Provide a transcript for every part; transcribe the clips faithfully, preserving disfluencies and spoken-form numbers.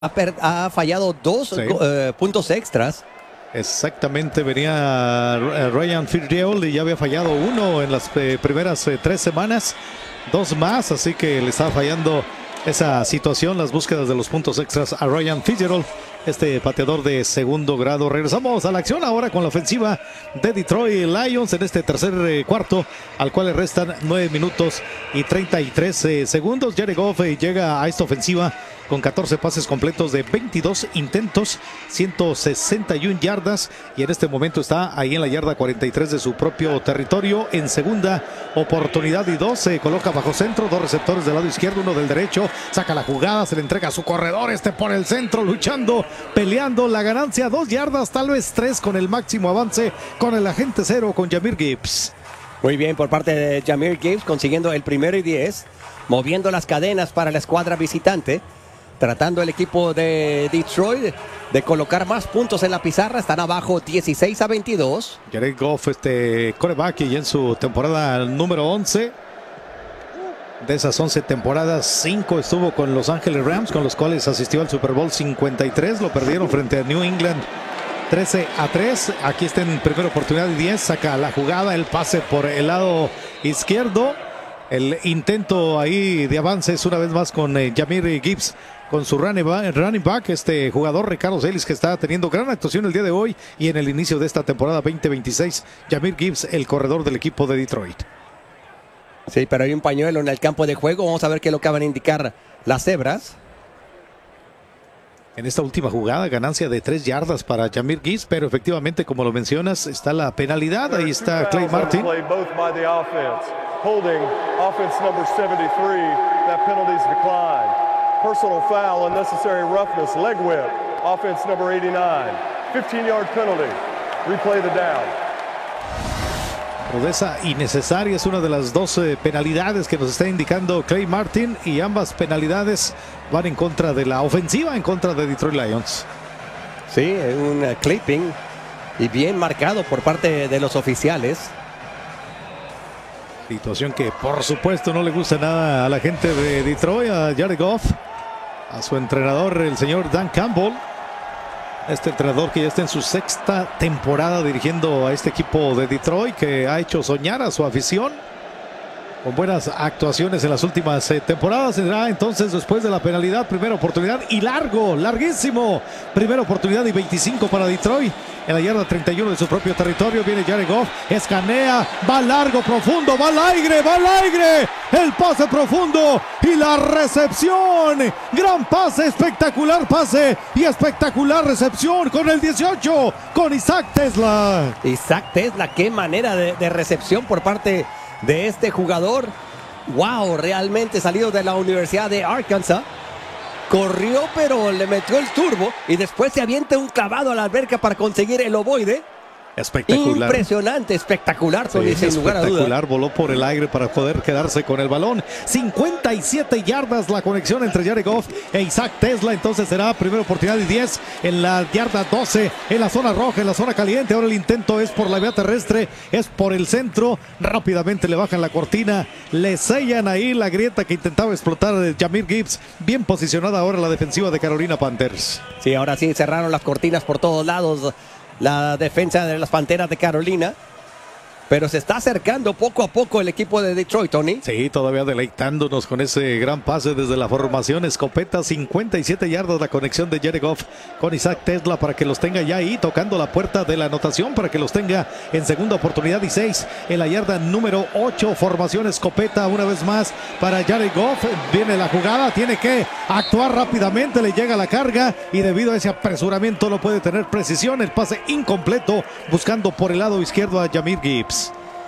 ha, per, ha fallado dos sí. uh, puntos extras. Exactamente, venía Ryan Fitzgerald y ya había fallado uno en las eh, primeras eh, tres semanas, dos más, así que le estaba fallando esa situación, las búsquedas de los puntos extras a Ryan Fitzgerald, este pateador de segundo grado. Regresamos a la acción ahora con la ofensiva de Detroit Lions en este tercer eh, cuarto, al cual le restan nueve minutos y treinta y tres eh, segundos. Jared Goff eh, llega a esta ofensiva con catorce pases completos de veintidós intentos, ciento sesenta y una yardas, y en este momento está ahí en la yarda cuarenta y tres de su propio territorio. En segunda oportunidad y dos, se coloca bajo centro, dos receptores del lado izquierdo, uno del derecho, saca la jugada, se le entrega a su corredor, este por el centro, luchando, peleando, la ganancia, dos yardas, tal vez tres con el máximo avance, con el agente cero, con Jahmyr Gibbs. Muy bien por parte de Jahmyr Gibbs, consiguiendo el primero y diez, moviendo las cadenas para la escuadra visitante. Tratando el equipo de Detroit de colocar más puntos en la pizarra. Están abajo dieciséis a veintidós. Jared Goff, este quarterback, y en su temporada número once. De esas once temporadas, cinco estuvo con Los Ángeles Rams, con los cuales asistió al Super Bowl cincuenta y tres. Lo perdieron frente a New England trece a tres. Aquí está en primera oportunidad y diez. Saca la jugada, el pase por el lado izquierdo. El intento ahí de avance es una vez más con eh, Jahmyr Gibbs, con su running back, running back, este jugador Ricardo Celis, que está teniendo gran actuación el día de hoy y en el inicio de esta temporada veinte veintiséis. Jahmyr Gibbs, el corredor del equipo de Detroit. Sí, pero hay un pañuelo en el campo de juego. Vamos a ver qué es lo que van a indicar las cebras. En esta última jugada, ganancia de tres yardas para Jahmyr Gibbs, pero efectivamente, como lo mencionas, está la penalidad. Ahí está Clay Martin. Holding offense number seventy-three, that penalty's declined. Personal foul, unnecessary roughness, leg whip, offense number eighty-nine. fifteen yard penalty, replay the down. Rudeza innecesaria es una de las doce penalidades que nos está indicando Clay Martin, y ambas penalidades van en contra de la ofensiva, en contra de Detroit Lions. Sí, un uh, clipping y bien marcado por parte de los oficiales. Situación que por supuesto no le gusta nada a la gente de Detroit, a Jared Goff, a su entrenador, el señor Dan Campbell. Este entrenador que ya está en su sexta temporada dirigiendo a este equipo de Detroit, que ha hecho soñar a su afición con buenas actuaciones en las últimas eh, temporadas. Será entonces, después de la penalidad, primera oportunidad y largo, larguísimo. Primera oportunidad y veinticinco para Detroit. En la yarda treinta y uno de su propio territorio viene Jared Goff, escanea, va largo, profundo, va al aire, va al aire. El pase profundo y la recepción. Gran pase, espectacular pase y espectacular recepción con el dieciocho, con Isaac Tesla. Isaac Tesla, qué manera de, de recepción por parte de este jugador. Wow, realmente salido de la Universidad de Arkansas. Corrió, pero le metió el turbo y después se avienta un clavado a la alberca para conseguir el ovoide. Espectacular. Impresionante, espectacular, Tony, sí, sin lugar a duda. Espectacular, voló por el aire para poder quedarse con el balón. cincuenta y siete yardas la conexión entre Jared Goff e Isaac Tesla. Entonces será primera oportunidad y diez en la yarda doce, en la zona roja, en la zona caliente. Ahora el intento es por la vía terrestre, es por el centro. Rápidamente le bajan la cortina, le sellan ahí la grieta que intentaba explotar Jahmyr Gibbs. Bien posicionada ahora la defensiva de Carolina Panthers. Sí, ahora sí cerraron las cortinas por todos lados la defensa de las Panteras de Carolina, pero se está acercando poco a poco el equipo de Detroit, Tony. Sí, todavía deleitándonos con ese gran pase desde la formación escopeta. cincuenta y siete yardas la conexión de Jared Goff con Isaac Tesla para que los tenga ya ahí tocando la puerta de la anotación, para que los tenga en segunda oportunidad y seis en la yarda número ocho. Formación escopeta una vez más para Jared Goff. Viene la jugada, tiene que actuar rápidamente, le llega la carga y debido a ese apresuramiento no puede tener precisión. El pase incompleto, buscando por el lado izquierdo a Jahmyr Gibbs.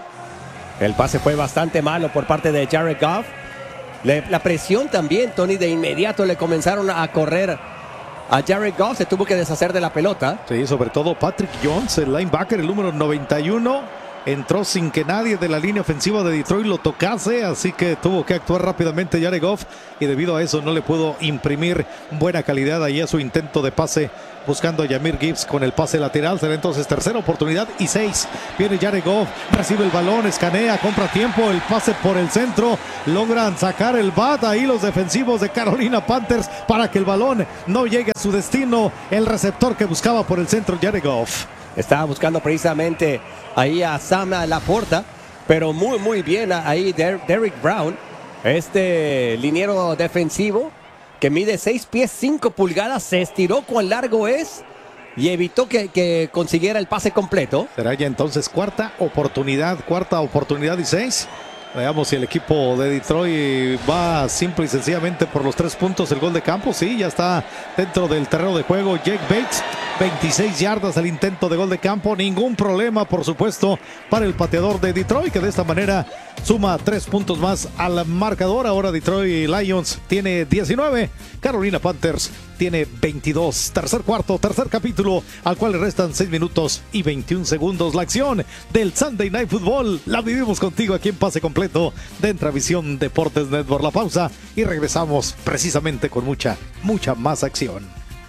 El pase fue bastante malo por parte de Jared Goff. Le, la presión también, Tony, de inmediato le comenzaron a correr a Jared Goff. Se tuvo que deshacer de la pelota. Sí, sobre todo Patrick Jones, el linebacker, el número noventa y uno. entró sin que nadie de la línea ofensiva de Detroit lo tocase, así que tuvo que actuar rápidamente Jared Goff y debido a eso no le pudo imprimir buena calidad ahí a su intento de pase buscando a Jahmyr Gibbs con el pase lateral. Será entonces tercera oportunidad y seis. Viene Jared Goff, recibe el balón, escanea, compra tiempo, el pase por el centro, logran sacar el bat ahí los defensivos de Carolina Panthers para que el balón no llegue a su destino. El receptor que buscaba por el centro, Jared Goff. Estaba buscando precisamente ahí a Sam Laporta, pero muy muy bien ahí Der Derrick Brown, este liniero defensivo que mide seis pies cinco pulgadas, se estiró cuán largo es y evitó que, que consiguiera el pase completo. Será ya entonces cuarta oportunidad, cuarta oportunidad y seis. Veamos si el equipo de Detroit va simple y sencillamente por los tres puntos. El gol de campo, sí, ya está dentro del terreno de juego. Jake Bates, veintiséis yardas al intento de gol de campo. Ningún problema, por supuesto, para el pateador de Detroit, que de esta manera suma tres puntos más al marcador. Ahora Detroit Lions tiene diecinueve, Carolina Panthers tiene veintidós. Tercer cuarto, tercer capítulo, al cual le restan seis minutos y veintiún segundos. La acción del Sunday Night Football la vivimos contigo aquí en Pase Completo de Entravisión Deportes Network. La pausa y regresamos precisamente con mucha, mucha más acción.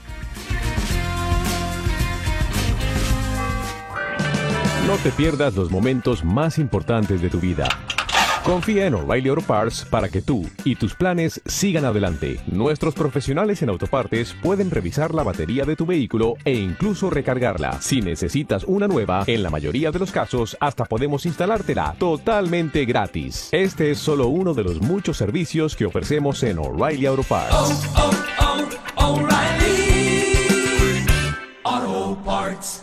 No te pierdas los momentos más importantes de tu vida. Confía en O'Reilly Auto Parts para que tú y tus planes sigan adelante. Nuestros profesionales en autopartes pueden revisar la batería de tu vehículo e incluso recargarla. Si necesitas una nueva, en la mayoría de los casos hasta podemos instalártela totalmente gratis. Este es solo uno de los muchos servicios que ofrecemos en O'Reilly Auto Parts. Oh, oh, oh, O'Reilly Auto Parts.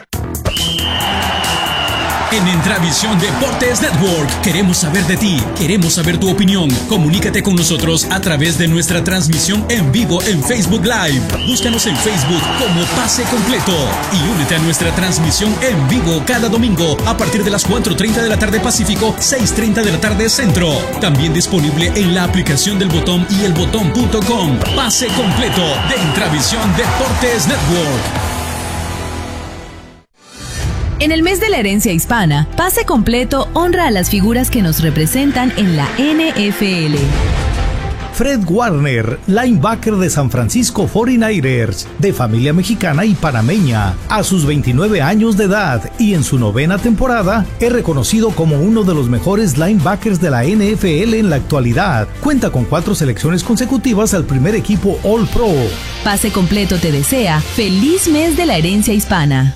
En Entravisión Deportes Network queremos saber de ti, queremos saber tu opinión. Comunícate con nosotros a través de nuestra transmisión en vivo en Facebook Live. Búscanos en Facebook como Pase Completo y únete a nuestra transmisión en vivo cada domingo a partir de las cuatro treinta de la tarde Pacífico, seis treinta de la tarde Centro. También disponible en la aplicación del Botón y el botón punto com. Pase Completo de Entravisión Deportes Network. En el mes de la herencia hispana, Pase Completo honra a las figuras que nos representan en la N F L. Fred Warner, linebacker de San Francisco cuarenta y nueve ers, de familia mexicana y panameña, a sus veintinueve años de edad y en su novena temporada, es reconocido como uno de los mejores linebackers de la N F L en la actualidad. Cuenta con cuatro selecciones consecutivas al primer equipo All Pro. Pase Completo te desea feliz mes de la herencia hispana.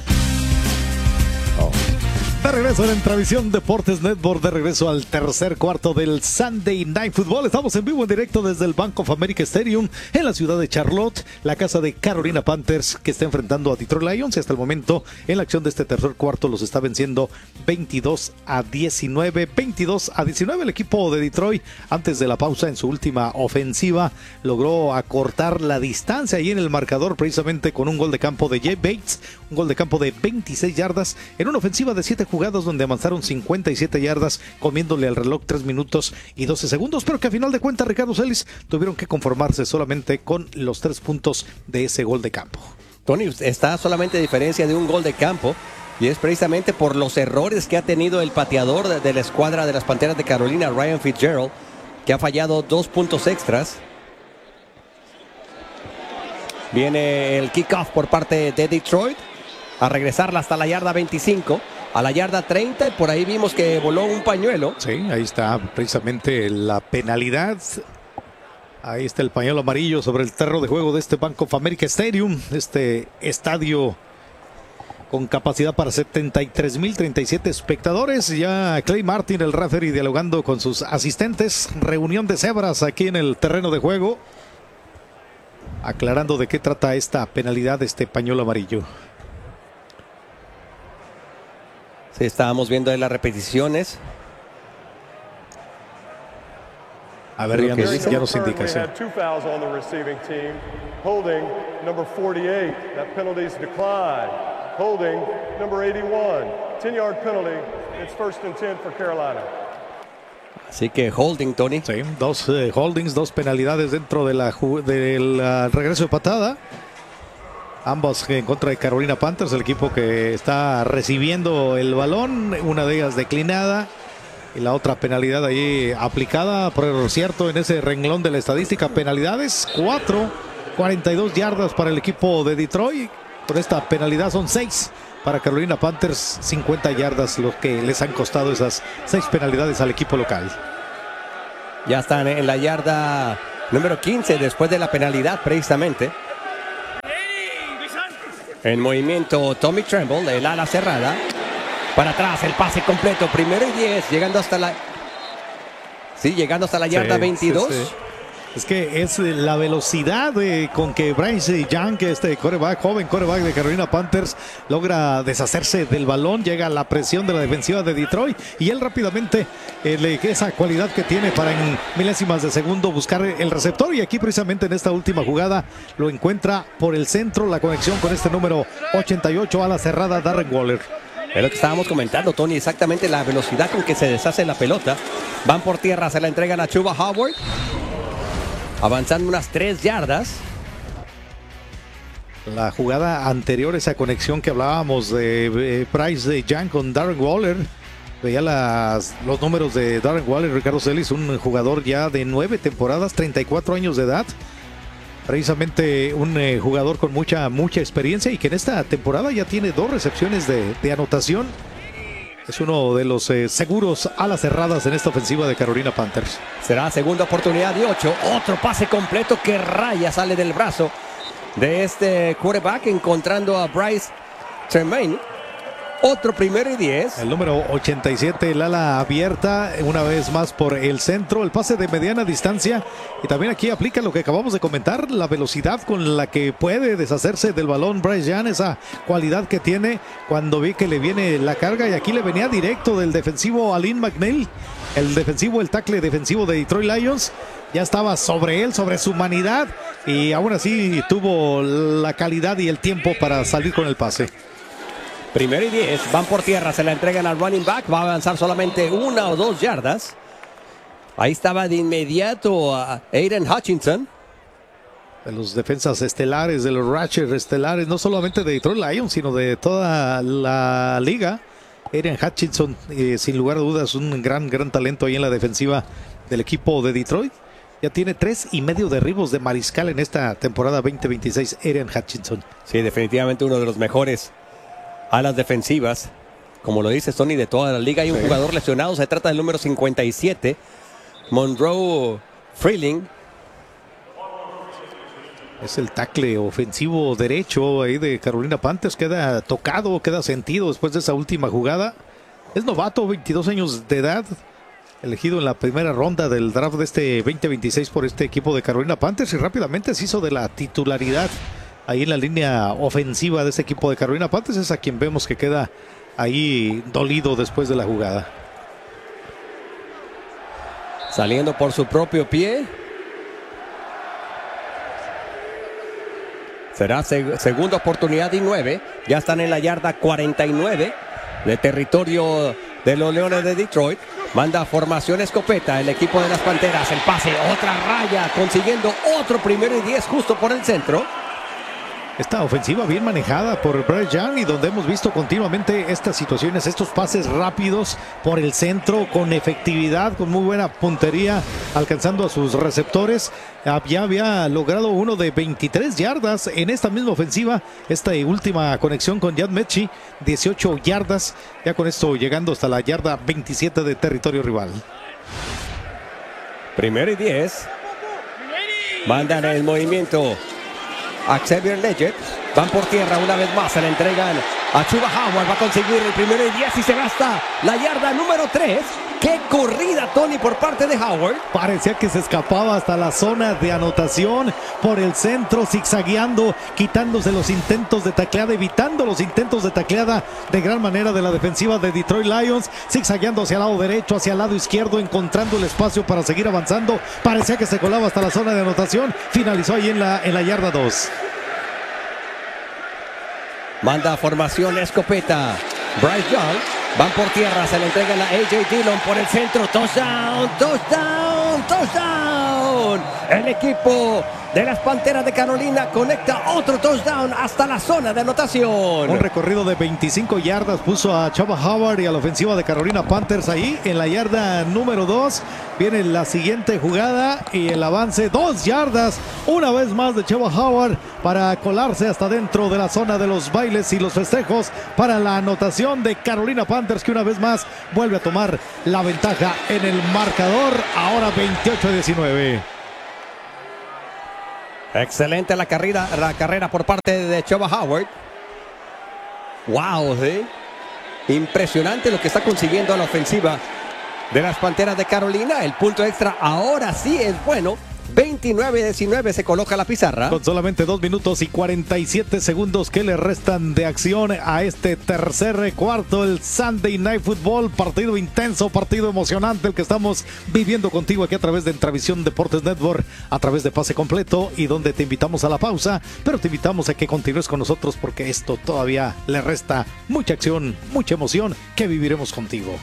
De regreso en Entravisión Deportes Network, de regreso al tercer cuarto del Sunday Night Football. Estamos en vivo en directo desde el Bank of America Stadium en la ciudad de Charlotte, la casa de Carolina Panthers, que está enfrentando a Detroit Lions, y hasta el momento en la acción de este tercer cuarto los está venciendo veintidós a diecinueve. veintidós a diecinueve el equipo de Detroit. Antes de la pausa, en su última ofensiva, logró acortar la distancia ahí en el marcador, precisamente con un gol de campo de Jay Bates, un gol de campo de veintiséis yardas en una ofensiva de siete jugadas donde avanzaron cincuenta y siete yardas, comiéndole al reloj tres minutos y doce segundos, pero que a final de cuentas, Ricardo Celis, tuvieron que conformarse solamente con los tres puntos de ese gol de campo. Tony, está solamente a diferencia de un gol de campo, y es precisamente por los errores que ha tenido el pateador de, de la escuadra de las Panteras de Carolina, Ryan Fitzgerald, que ha fallado dos puntos extras. Viene el kickoff por parte de Detroit, a regresarla hasta la yarda veinticinco. A la yarda treinta, y por ahí vimos que voló un pañuelo. Sí, ahí está precisamente la penalidad. Ahí está el pañuelo amarillo sobre el terreno de juego de este Bank of America Stadium, este estadio con capacidad para setenta y tres mil treinta y siete espectadores. Ya Clay Martin, el referee, dialogando con sus asistentes. Reunión de cebras aquí en el terreno de juego, aclarando de qué trata esta penalidad, este pañuelo amarillo. Sí, estábamos viendo ahí las repeticiones. A ver, ya nos, ya nos indica. Sí. Holding number forty-eight. That penalty is declined. Holding number eighty-one. ten yard penalty. It's first and ten for Carolina. Así que holding, Tony. Sí, dos eh, holdings, dos penalidades dentro de la, del uh, regreso de patada. Ambos en contra de Carolina Panthers, el equipo que está recibiendo el balón, una de ellas declinada y la otra penalidad ahí aplicada, por cierto, en ese renglón de la estadística, penalidades, cuatro, cuarenta y dos yardas para el equipo de Detroit. Por esta penalidad son seis para Carolina Panthers, cincuenta yardas los que les han costado esas seis penalidades al equipo local. Ya están en la yarda número quince después de la penalidad precisamente. En movimiento Tommy Tremble, el ala cerrada. Para atrás, el pase completo, primero y diez, llegando hasta la... Sí, llegando hasta la yarda sí, veintidós. Sí, sí. Es que es la velocidad eh, con que Bryce Young, este quarterback, joven quarterback de Carolina Panthers, logra deshacerse del balón, llega a la presión de la defensiva de Detroit y él rápidamente, eh, esa cualidad que tiene para en milésimas de segundo buscar el receptor, y aquí precisamente en esta última jugada lo encuentra por el centro, la conexión con este número ochenta y ocho a la cerrada Darren Waller. Es lo que estábamos comentando, Tony, exactamente la velocidad con que se deshace la pelota. Van por tierra, se la entregan a Chuba Howard. Avanzando unas tres yardas. La jugada anterior, esa conexión que hablábamos de eh, Bryce Young con Darren Waller. Veía las, los números de Darren Waller, Ricardo Celis, un jugador ya de nueve temporadas, treinta y cuatro años de edad. Precisamente un eh, jugador con mucha, mucha experiencia y que en esta temporada ya tiene dos recepciones de, de anotación. Es uno de los eh, seguros alas cerradas en esta ofensiva de Carolina Panthers. Será segunda oportunidad de ocho. Otro pase completo que raya, sale del brazo de este quarterback, encontrando a Bryce Tremaine. Otro primero y diez. El número ochenta y siete, el ala abierta, una vez más por el centro, el pase de mediana distancia. Y también aquí aplica lo que acabamos de comentar, la velocidad con la que puede deshacerse del balón Bryce Young, esa cualidad que tiene cuando ve que le viene la carga. Y aquí le venía directo del defensivo Alin McNeil, el defensivo, el tackle defensivo de Detroit Lions. Ya estaba sobre él, sobre su humanidad, y aún así tuvo la calidad y el tiempo para salir con el pase. Primero y diez, van por tierra, se la entregan al running back, va a avanzar solamente una o dos yardas. Ahí estaba de inmediato a Aiden Hutchinson. De los defensas estelares, de los Ratchers estelares, no solamente de Detroit Lions, sino de toda la liga. Aiden Hutchinson, eh, sin lugar a dudas, un gran, gran talento ahí en la defensiva del equipo de Detroit. Ya tiene tres y medio derribos de mariscal en esta temporada veinte veintiséis, Aiden Hutchinson. Sí, definitivamente uno de los mejores a las defensivas, como lo dice Tony, de toda la liga. Hay un sí. jugador lesionado, se trata del número cincuenta y siete, Monroe Freeling. Es el tackle ofensivo derecho ahí de Carolina Panthers, queda tocado, queda sentido después de esa última jugada. Es novato, veintidós años de edad, elegido en la primera ronda del draft de este veinte veintiséis por este equipo de Carolina Panthers, y rápidamente se hizo de la titularidad ahí en la línea ofensiva de este equipo de Carolina Panthers. Es a quien vemos que queda ahí dolido después de la jugada. Saliendo por su propio pie. Será seg- segunda oportunidad y nueve. Ya están en la yarda cuarenta y nueve de territorio de los Leones de Detroit. Manda formación escopeta el equipo de las Panteras. El pase, otra raya, consiguiendo otro primero y diez justo por el centro. Esta ofensiva bien manejada por Bryce Young, y donde hemos visto continuamente estas situaciones, estos pases rápidos por el centro con efectividad, con muy buena puntería, alcanzando a sus receptores. Ya había logrado uno de veintitrés yardas en esta misma ofensiva. Esta última conexión con Yad Mechi, dieciocho yardas. Ya con esto llegando hasta la yarda veintisiete de territorio rival. Primero y diez. Mandan el movimiento a Xavier Legend. Van por tierra una vez más, se le entregan a Chuba Howard, va a conseguir el primero y diez y se gasta la yarda número tres. ¡Qué corrida, Tony, por parte de Howard! Parecía que se escapaba hasta la zona de anotación por el centro, zigzagueando, quitándose los intentos de tacleada, evitando los intentos de tacleada de gran manera de la defensiva de Detroit Lions, zigzagueando hacia el lado derecho, hacia el lado izquierdo, encontrando el espacio para seguir avanzando. Parecía que se colaba hasta la zona de anotación, finalizó ahí en la, en la yarda dos. Manda formación escopeta Bryce Young, van por tierra, se le entregan a A J Dillon por el centro. Touchdown, touchdown, touchdown. El equipo de las Panteras de Carolina conecta otro touchdown hasta la zona de anotación. Un recorrido de veinticinco yardas puso a Chuba Hubbard y a la ofensiva de Carolina Panthers ahí en la yarda número dos. Viene la siguiente jugada y el avance dos yardas una vez más de Chuba Hubbard para colarse hasta dentro de la zona de los bailes y los festejos para la anotación de Carolina Panthers, que una vez más vuelve a tomar la ventaja en el marcador, ahora veintiocho a diecinueve. Excelente la carrera, la carrera por parte de Chuba Hubbard. Wow, ¿sí? Impresionante lo que está consiguiendo la ofensiva de las Panteras de Carolina. El punto extra ahora sí es bueno. veintinueve a diecinueve se coloca la pizarra. Con solamente dos minutos y cuarenta y siete segundos que le restan de acción a este tercer cuarto, el Sunday Night Football, partido intenso, partido emocionante, el que estamos viviendo contigo aquí a través de Entravisión Deportes Network, a través de Pase Completo, y donde te invitamos a la pausa, pero te invitamos a que continúes con nosotros porque esto todavía le resta mucha acción, mucha emoción que viviremos contigo.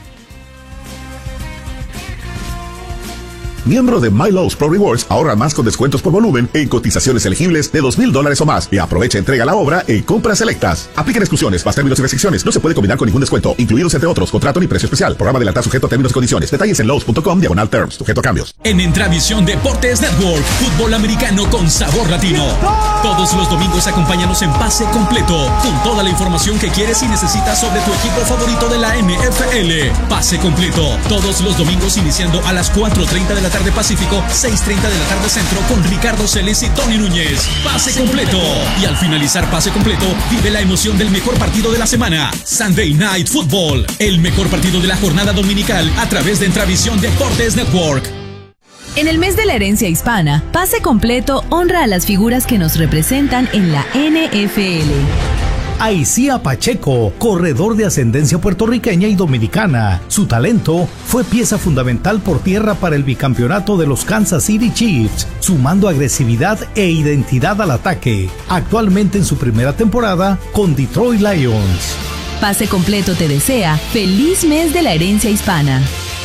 Miembro de MyLowe's Pro Rewards, ahorra más con descuentos por volumen en cotizaciones elegibles de dos mil dólares o más y aprovecha entrega a la obra en compras selectas. Aplican exclusiones, más términos y restricciones. No se puede combinar con ningún descuento, incluidos entre otros contrato ni precio especial. Programa adelantar sujeto a términos y condiciones. Detalles en lowes punto com diagonal terms, sujeto a cambios. En Entravisión Deportes Network, fútbol americano con sabor latino. Todos los domingos acompáñanos en Pase Completo, con toda la información que quieres y necesitas sobre tu equipo favorito de la N F L. Pase Completo, todos los domingos iniciando a las cuatro treinta de la tarde Pacífico, seis treinta de la tarde Centro, con Ricardo Celis y Tony Núñez. Pase Completo. Y al finalizar Pase Completo, vive la emoción del mejor partido de la semana, Sunday Night Football, el mejor partido de la jornada dominical a través de Entravisión Deportes Network. En el mes de la herencia hispana, Pase Completo honra a las figuras que nos representan en la N F L. Aicía Pacheco, corredor de ascendencia puertorriqueña y dominicana. Su talento fue pieza fundamental por tierra para el bicampeonato de los Kansas City Chiefs, sumando agresividad e identidad al ataque. Actualmente en su primera temporada con Detroit Lions. Pase Completo te desea feliz mes de la herencia hispana.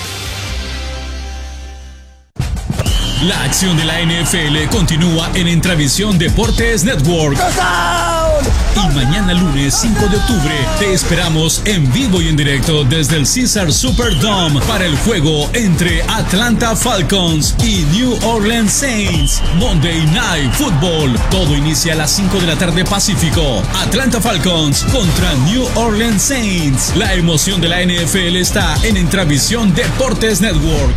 La acción de la N F L continúa en Entravisión Deportes Network. Y mañana lunes cinco de octubre te esperamos en vivo y en directo desde el Caesar Superdome para el juego entre Atlanta Falcons y New Orleans Saints. Monday Night Football. Todo inicia a las cinco de la tarde Pacífico. Atlanta Falcons contra New Orleans Saints. La emoción de la N F L está en Entravisión Deportes Network.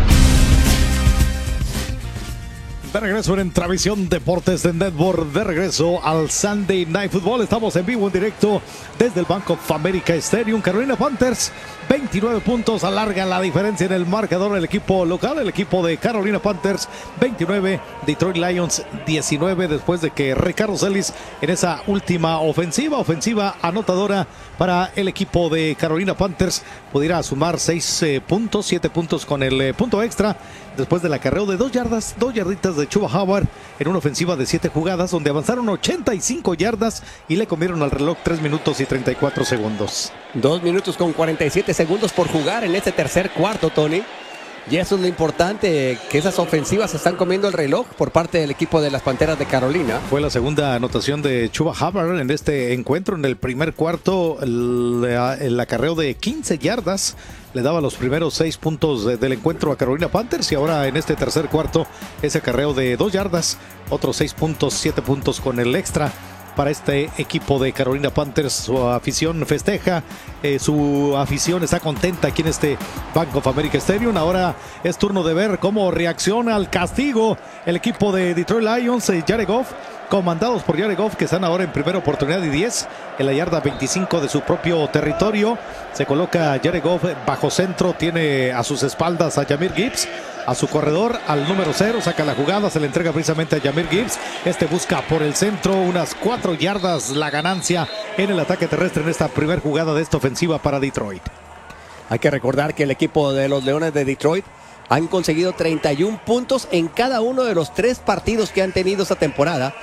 De regreso en Entravisión Deportes de Network, de regreso al Sunday Night Football. Estamos en vivo, en directo desde el Bank of America Stadium. Carolina Panthers, veintinueve puntos, alarga la diferencia en el marcador el equipo local, el equipo de Carolina Panthers, veintinueve, Detroit Lions, diecinueve, después de que Ricardo Celis en esa última ofensiva, ofensiva anotadora para el equipo de Carolina Panthers, pudiera sumar seis eh, puntos, siete puntos con el eh, punto extra, después del acarreo de dos yardas, dos yarditas de Chuba Hubbard en una ofensiva de siete jugadas, donde avanzaron ochenta y cinco yardas y le comieron al reloj tres minutos y treinta y cuatro segundos. dos minutos con cuarenta y siete segundos por jugar en este tercer cuarto, Tony. Y eso es lo importante, que esas ofensivas están comiendo el reloj por parte del equipo de las Panteras de Carolina. Fue la segunda anotación de Chuba Hubbard en este encuentro. En el primer cuarto, el, el acarreo de quince yardas le daba los primeros seis puntos de, del encuentro a Carolina Panthers, y ahora en este tercer cuarto ese acarreo de dos yardas, otros seis puntos, siete puntos con el extra para este equipo de Carolina Panthers. Su afición festeja, eh, su afición está contenta aquí en este Bank of America Stadium. Ahora es turno de ver cómo reacciona al castigo el equipo de Detroit Lions, eh, Jared Goff, comandados por Jared Goff, que están ahora en primera oportunidad y diez en la yarda veinticinco de su propio territorio. Se coloca Jared Goff bajo centro, tiene a sus espaldas a Jahmyr Gibbs, a su corredor, al número cero, saca la jugada, se le entrega precisamente a Jahmyr Gibbs. Este busca por el centro, unas cuatro yardas la ganancia en el ataque terrestre en esta primera jugada de esta ofensiva para Detroit. Hay que recordar que el equipo de los Leones de Detroit han conseguido treinta y uno puntos en cada uno de los tres partidos que han tenido esta temporada.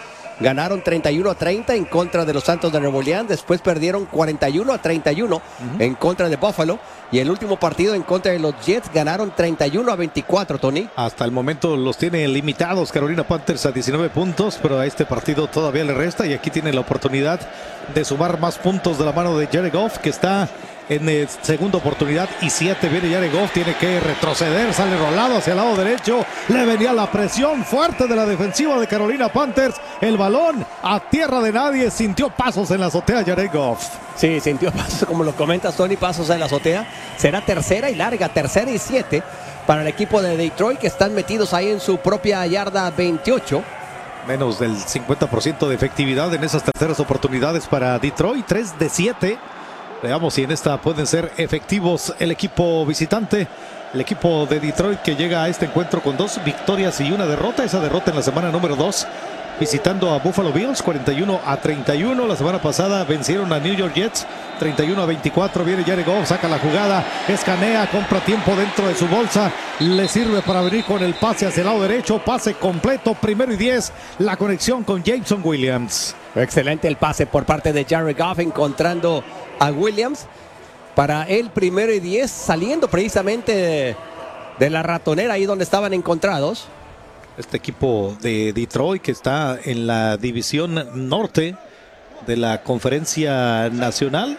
ganaron treinta y uno a treinta en contra de los Santos de Nueva Orleans. Después perdieron cuarenta y uno a treinta y uno uh-huh. en contra de Buffalo. Y el último partido en contra de los Jets ganaron treinta y uno a veinticuatro, Tony. Hasta el momento los tiene limitados Carolina Panthers a diecinueve puntos, pero a este partido todavía le resta y aquí tiene la oportunidad de sumar más puntos de la mano de Jared Goff, que está en eh, segunda oportunidad y siete. Viene Jared Goff, tiene que retroceder, sale rolado hacia el lado derecho, le venía la presión fuerte de la defensiva de Carolina Panthers, el balón a tierra de nadie, sintió pasos en la azotea Jared Goff. Sí, sintió pasos, como lo comentas Tony, pasos en la azotea. Será tercera y larga, tercera y siete para el equipo de Detroit, que están metidos ahí en su propia yarda veintiocho. Menos del cincuenta por ciento de efectividad en esas terceras oportunidades para Detroit, tres de siete. Veamos si en esta pueden ser efectivos el equipo visitante. El equipo de Detroit, que llega a este encuentro con dos victorias y una derrota. Esa derrota en la semana número dos, visitando a Buffalo Bills, cuarenta y uno a treinta y uno. La semana pasada vencieron a New York Jets, treinta y uno a veinticuatro. Viene Jared Goff, saca la jugada, escanea, compra tiempo dentro de su bolsa. Le sirve para venir con el pase hacia el lado derecho. Pase completo, primero y diez. La conexión con Jameson Williams. Excelente el pase por parte de Jared Goff, encontrando a Williams para el primero y diez, saliendo precisamente de, de la ratonera, ahí donde estaban encontrados. Este equipo de Detroit, que está en la división norte de la Conferencia Nacional.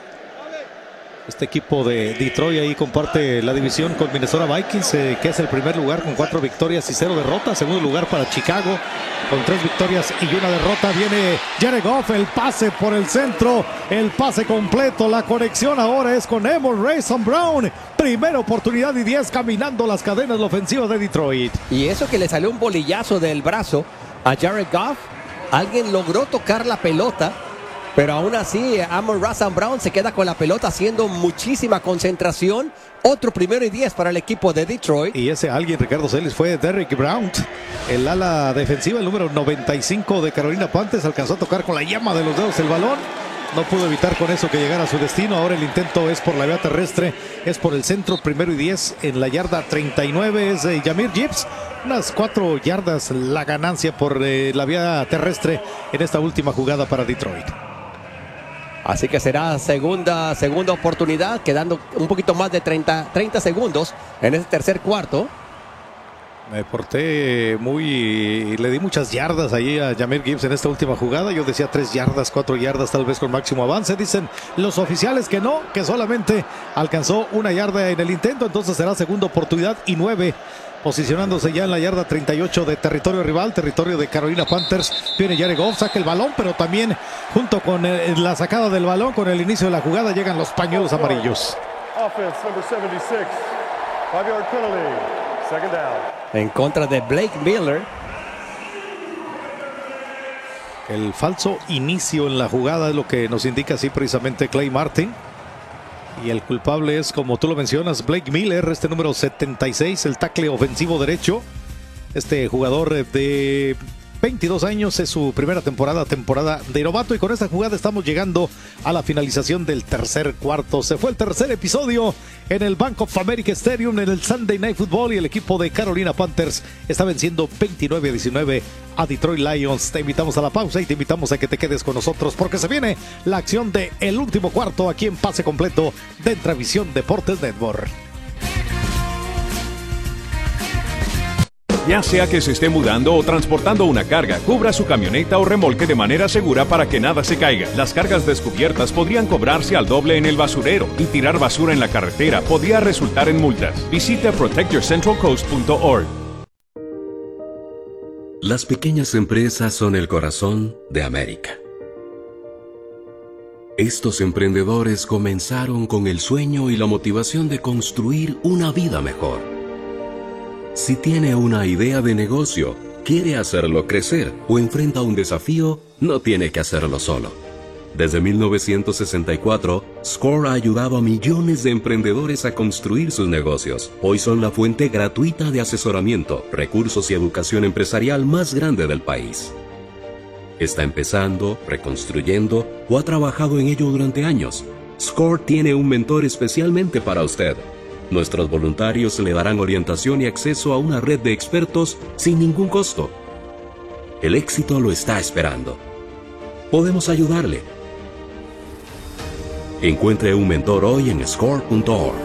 Este equipo de Detroit ahí comparte la división con Minnesota Vikings, eh, que es el primer lugar con cuatro victorias y cero derrotas. Segundo lugar para Chicago con tres victorias y una derrota. Viene Jared Goff, el pase por el centro, el pase completo. La conexión ahora es con Amon Rayson Brown. Primera oportunidad y diez, caminando las cadenas la ofensiva de Detroit. Y eso que le salió un bolillazo del brazo a Jared Goff. Alguien logró tocar la pelota, pero aún así Amon Rayson Brown se queda con la pelota haciendo muchísima concentración. Otro primero y diez para el equipo de Detroit. Y ese alguien, Ricardo Celis, fue Derrick Brown, el ala defensiva, el número noventa y cinco de Carolina Panthers. Alcanzó a tocar con la yema de los dedos el balón. No pudo evitar con eso que llegara a su destino. Ahora el intento es por la vía terrestre, es por el centro, primero y diez en la yarda treinta y nueve. Es eh, Jahmyr Gibbs. Unas cuatro yardas la ganancia por eh, la vía terrestre en esta última jugada para Detroit. Así que será segunda, segunda oportunidad, quedando un poquito más de treinta, treinta segundos en ese tercer cuarto. Me porté muy... Le di muchas yardas ahí a Jahmyr Gibbs en esta última jugada. Yo decía tres yardas, cuatro yardas tal vez con máximo avance. Dicen los oficiales que no, que solamente alcanzó una yarda en el intento. Entonces será segunda oportunidad y nueve. Posicionándose ya en la yarda treinta y ocho de territorio rival, territorio de Carolina Panthers. Viene Jared Goff, saca el balón, pero también junto con el, la sacada del balón, con el inicio de la jugada, llegan los pañuelos amarillos. Offense number setenta y seis. five yard penalty. Second down. En contra de Blake Miller. El falso inicio en la jugada es lo que nos indica así precisamente Clay Martin. Y el culpable es, como tú lo mencionas, Blake Miller, este número setenta y seis, el tackle ofensivo derecho. Este jugador de veintidós años, es su primera temporada, temporada de novato. Y con esta jugada estamos llegando a la finalización del tercer cuarto. Se fue el tercer episodio en el Bank of America Stadium, en el Sunday Night Football. Y el equipo de Carolina Panthers está venciendo veintinueve a diecinueve a Detroit Lions. Te invitamos a la pausa y te invitamos a que te quedes con nosotros, porque se viene la acción del el último cuarto aquí en Pase Completo de Entravisión Deportes Network. Ya sea que se esté mudando o transportando una carga, cubra su camioneta o remolque de manera segura para que nada se caiga. Las cargas descubiertas podrían cobrarse al doble en el basurero, y tirar basura en la carretera podría resultar en multas. Visite protect your central coast punto org. Las pequeñas empresas son el corazón de América. Estos emprendedores comenzaron con el sueño y la motivación de construir una vida mejor. Si tiene una idea de negocio, quiere hacerlo crecer o enfrenta un desafío, no tiene que hacerlo solo. Desde mil novecientos sesenta y cuatro, Score ha ayudado a millones de emprendedores a construir sus negocios. Hoy son la fuente gratuita de asesoramiento, recursos y educación empresarial más grande del país. Está empezando, reconstruyendo o ha trabajado en ello durante años. Score tiene un mentor especialmente para usted. Nuestros voluntarios le darán orientación y acceso a una red de expertos sin ningún costo. El éxito lo está esperando. podemos ayudarle. Encuentre un mentor hoy en score punto org.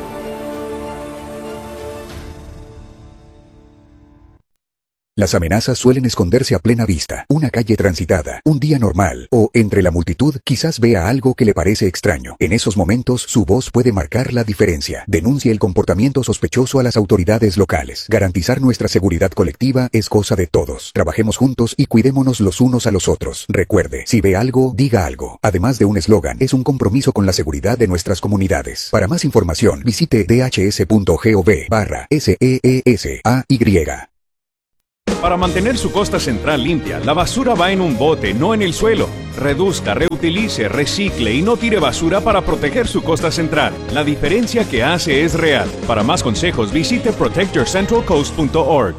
Las amenazas suelen esconderse a plena vista, una calle transitada, un día normal, o, entre la multitud, quizás vea algo que le parece extraño. En esos momentos, su voz puede marcar la diferencia. Denuncie el comportamiento sospechoso a las autoridades locales. Garantizar nuestra seguridad colectiva es cosa de todos. Trabajemos juntos y cuidémonos los unos a los otros. Recuerde, si ve algo, diga algo. Además de un eslogan, es un compromiso con la seguridad de nuestras comunidades. Para más información, visite d h s punto gov barra S E E S A Y. Para mantener su costa central limpia, la basura va en un bote, no en el suelo. Reduzca, reutilice, recicle y no tire basura para proteger su costa central. La diferencia que hace es real. Para más consejos, visite protect your central coast punto org.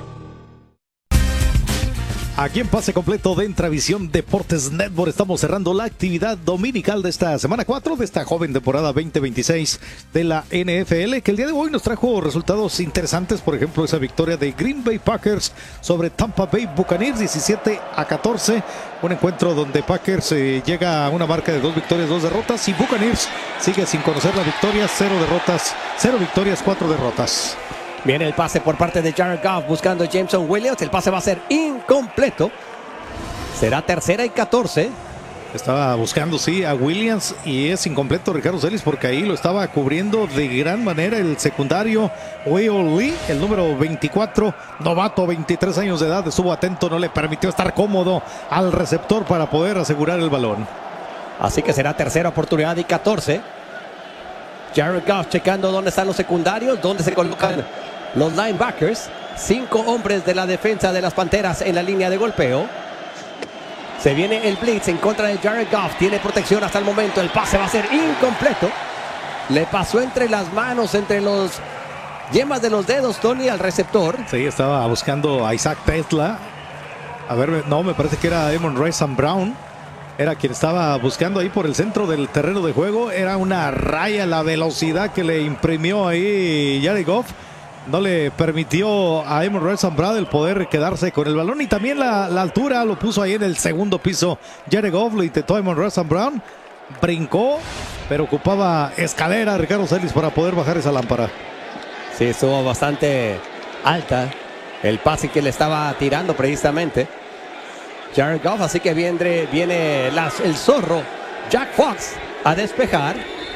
Aquí en Pase Completo de Entravisión Deportes Network estamos cerrando la actividad dominical de esta semana cuatro de esta joven temporada veinte veintiséis de la N F L, que el día de hoy nos trajo resultados interesantes. Por ejemplo, esa victoria de Green Bay Packers sobre Tampa Bay Buccaneers diecisiete a catorce, un encuentro donde Packers eh, llega a una marca de dos victorias, dos derrotas, y Buccaneers sigue sin conocer la victoria, cero derrotas, cero victorias, cuatro derrotas. Viene el pase por parte de Jared Goff buscando a Jameson Williams. El pase va a ser incompleto. Será tercera y catorce. Estaba buscando, sí, a Williams y es incompleto Ricardo Celis porque ahí lo estaba cubriendo de gran manera el secundario Will Lee, el número veinticuatro, novato, veintitrés años de edad. Estuvo atento, no le permitió estar cómodo al receptor para poder asegurar el balón. Así que será tercera oportunidad y catorce. Jared Goff checando dónde están los secundarios, dónde se colocan los linebackers. Cinco hombres de la defensa de las Panteras en la línea de golpeo. Se viene el blitz en contra de Jared Goff. Tiene protección hasta el momento. El pase va a ser incompleto. Le pasó entre las manos, entre los yemas de los dedos, Tony, al receptor. Sí, estaba buscando a Isaac Tesla. A ver, no, me parece que era Amon-Ra Saint Brown. Era quien estaba buscando ahí por el centro del terreno de juego. Era una raya la velocidad que le imprimió ahí Jared Goff. No le permitió a Amon-Ra Saint Brown el poder quedarse con el balón. Y también la, la altura lo puso ahí en el segundo piso. Jared Goff lo intentó a Amon-Ra Saint Brown. Brincó, pero ocupaba escalera Ricardo Celis para poder bajar esa lámpara. Sí, estuvo bastante alta el pase que le estaba tirando precisamente Jared Goff, así que viene, viene las, el zorro Jack Fox a despejar.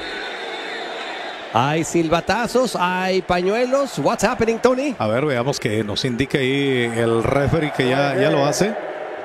Hay silbatazos, hay pañuelos. What's happening, Tony? A ver, veamos que nos indique ahí el referee que ya, ya lo hace.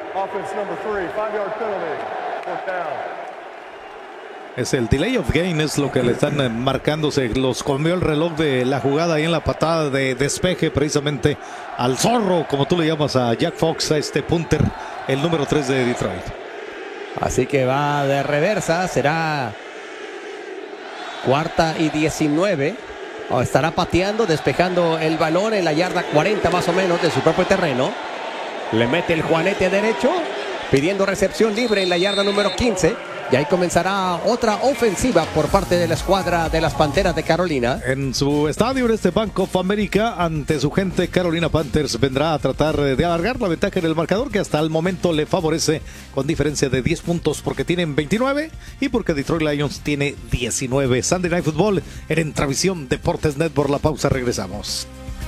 Es el delay of game, es lo que le están marcando. Se los comió el reloj de la jugada ahí en la patada de despeje precisamente al zorro, como tú le llamas a Jack Fox, a este punter, el número tres de Detroit. Así que va de reversa, será cuarta y diecinueve. Oh, estará pateando, despejando el balón en la yarda cuarenta más o menos de su propio terreno. Le mete el juanete derecho, pidiendo recepción libre en la yarda número quince. Y ahí comenzará otra ofensiva por parte de la escuadra de las Panteras de Carolina. En su estadio, en este Bank of America, ante su gente, Carolina Panthers vendrá a tratar de alargar la ventaja en el marcador, que hasta el momento le favorece con diferencia de diez puntos, porque tienen veintinueve y porque Detroit Lions tiene diecinueve. Sunday Night Football en Entravisión Deportes Network. La pausa, regresamos.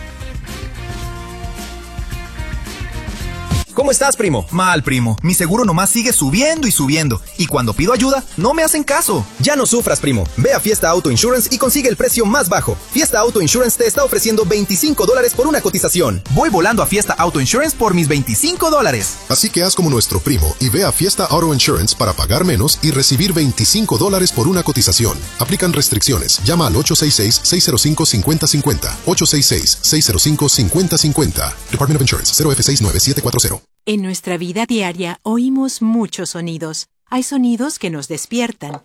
¿Cómo estás, primo? Mal, primo. Mi seguro nomás sigue subiendo y subiendo. Y cuando pido ayuda, no me hacen caso. Ya no sufras, primo. Ve a Fiesta Auto Insurance y consigue el precio más bajo. Fiesta Auto Insurance te está ofreciendo veinticinco dólares por una cotización. Voy volando a Fiesta Auto Insurance por mis veinticinco dólares. Así que haz como nuestro primo y ve a Fiesta Auto Insurance para pagar menos y recibir veinticinco dólares por una cotización. Aplican restricciones. Llama al ocho seis seis, seis cero cinco, cinco cero cinco cero. ocho seis seis, seis cero cinco, cinco cero cinco cero. Department of Insurance, cero F seis nueve siete cuatro cero. En nuestra vida diaria oímos muchos sonidos. Hay sonidos que nos despiertan.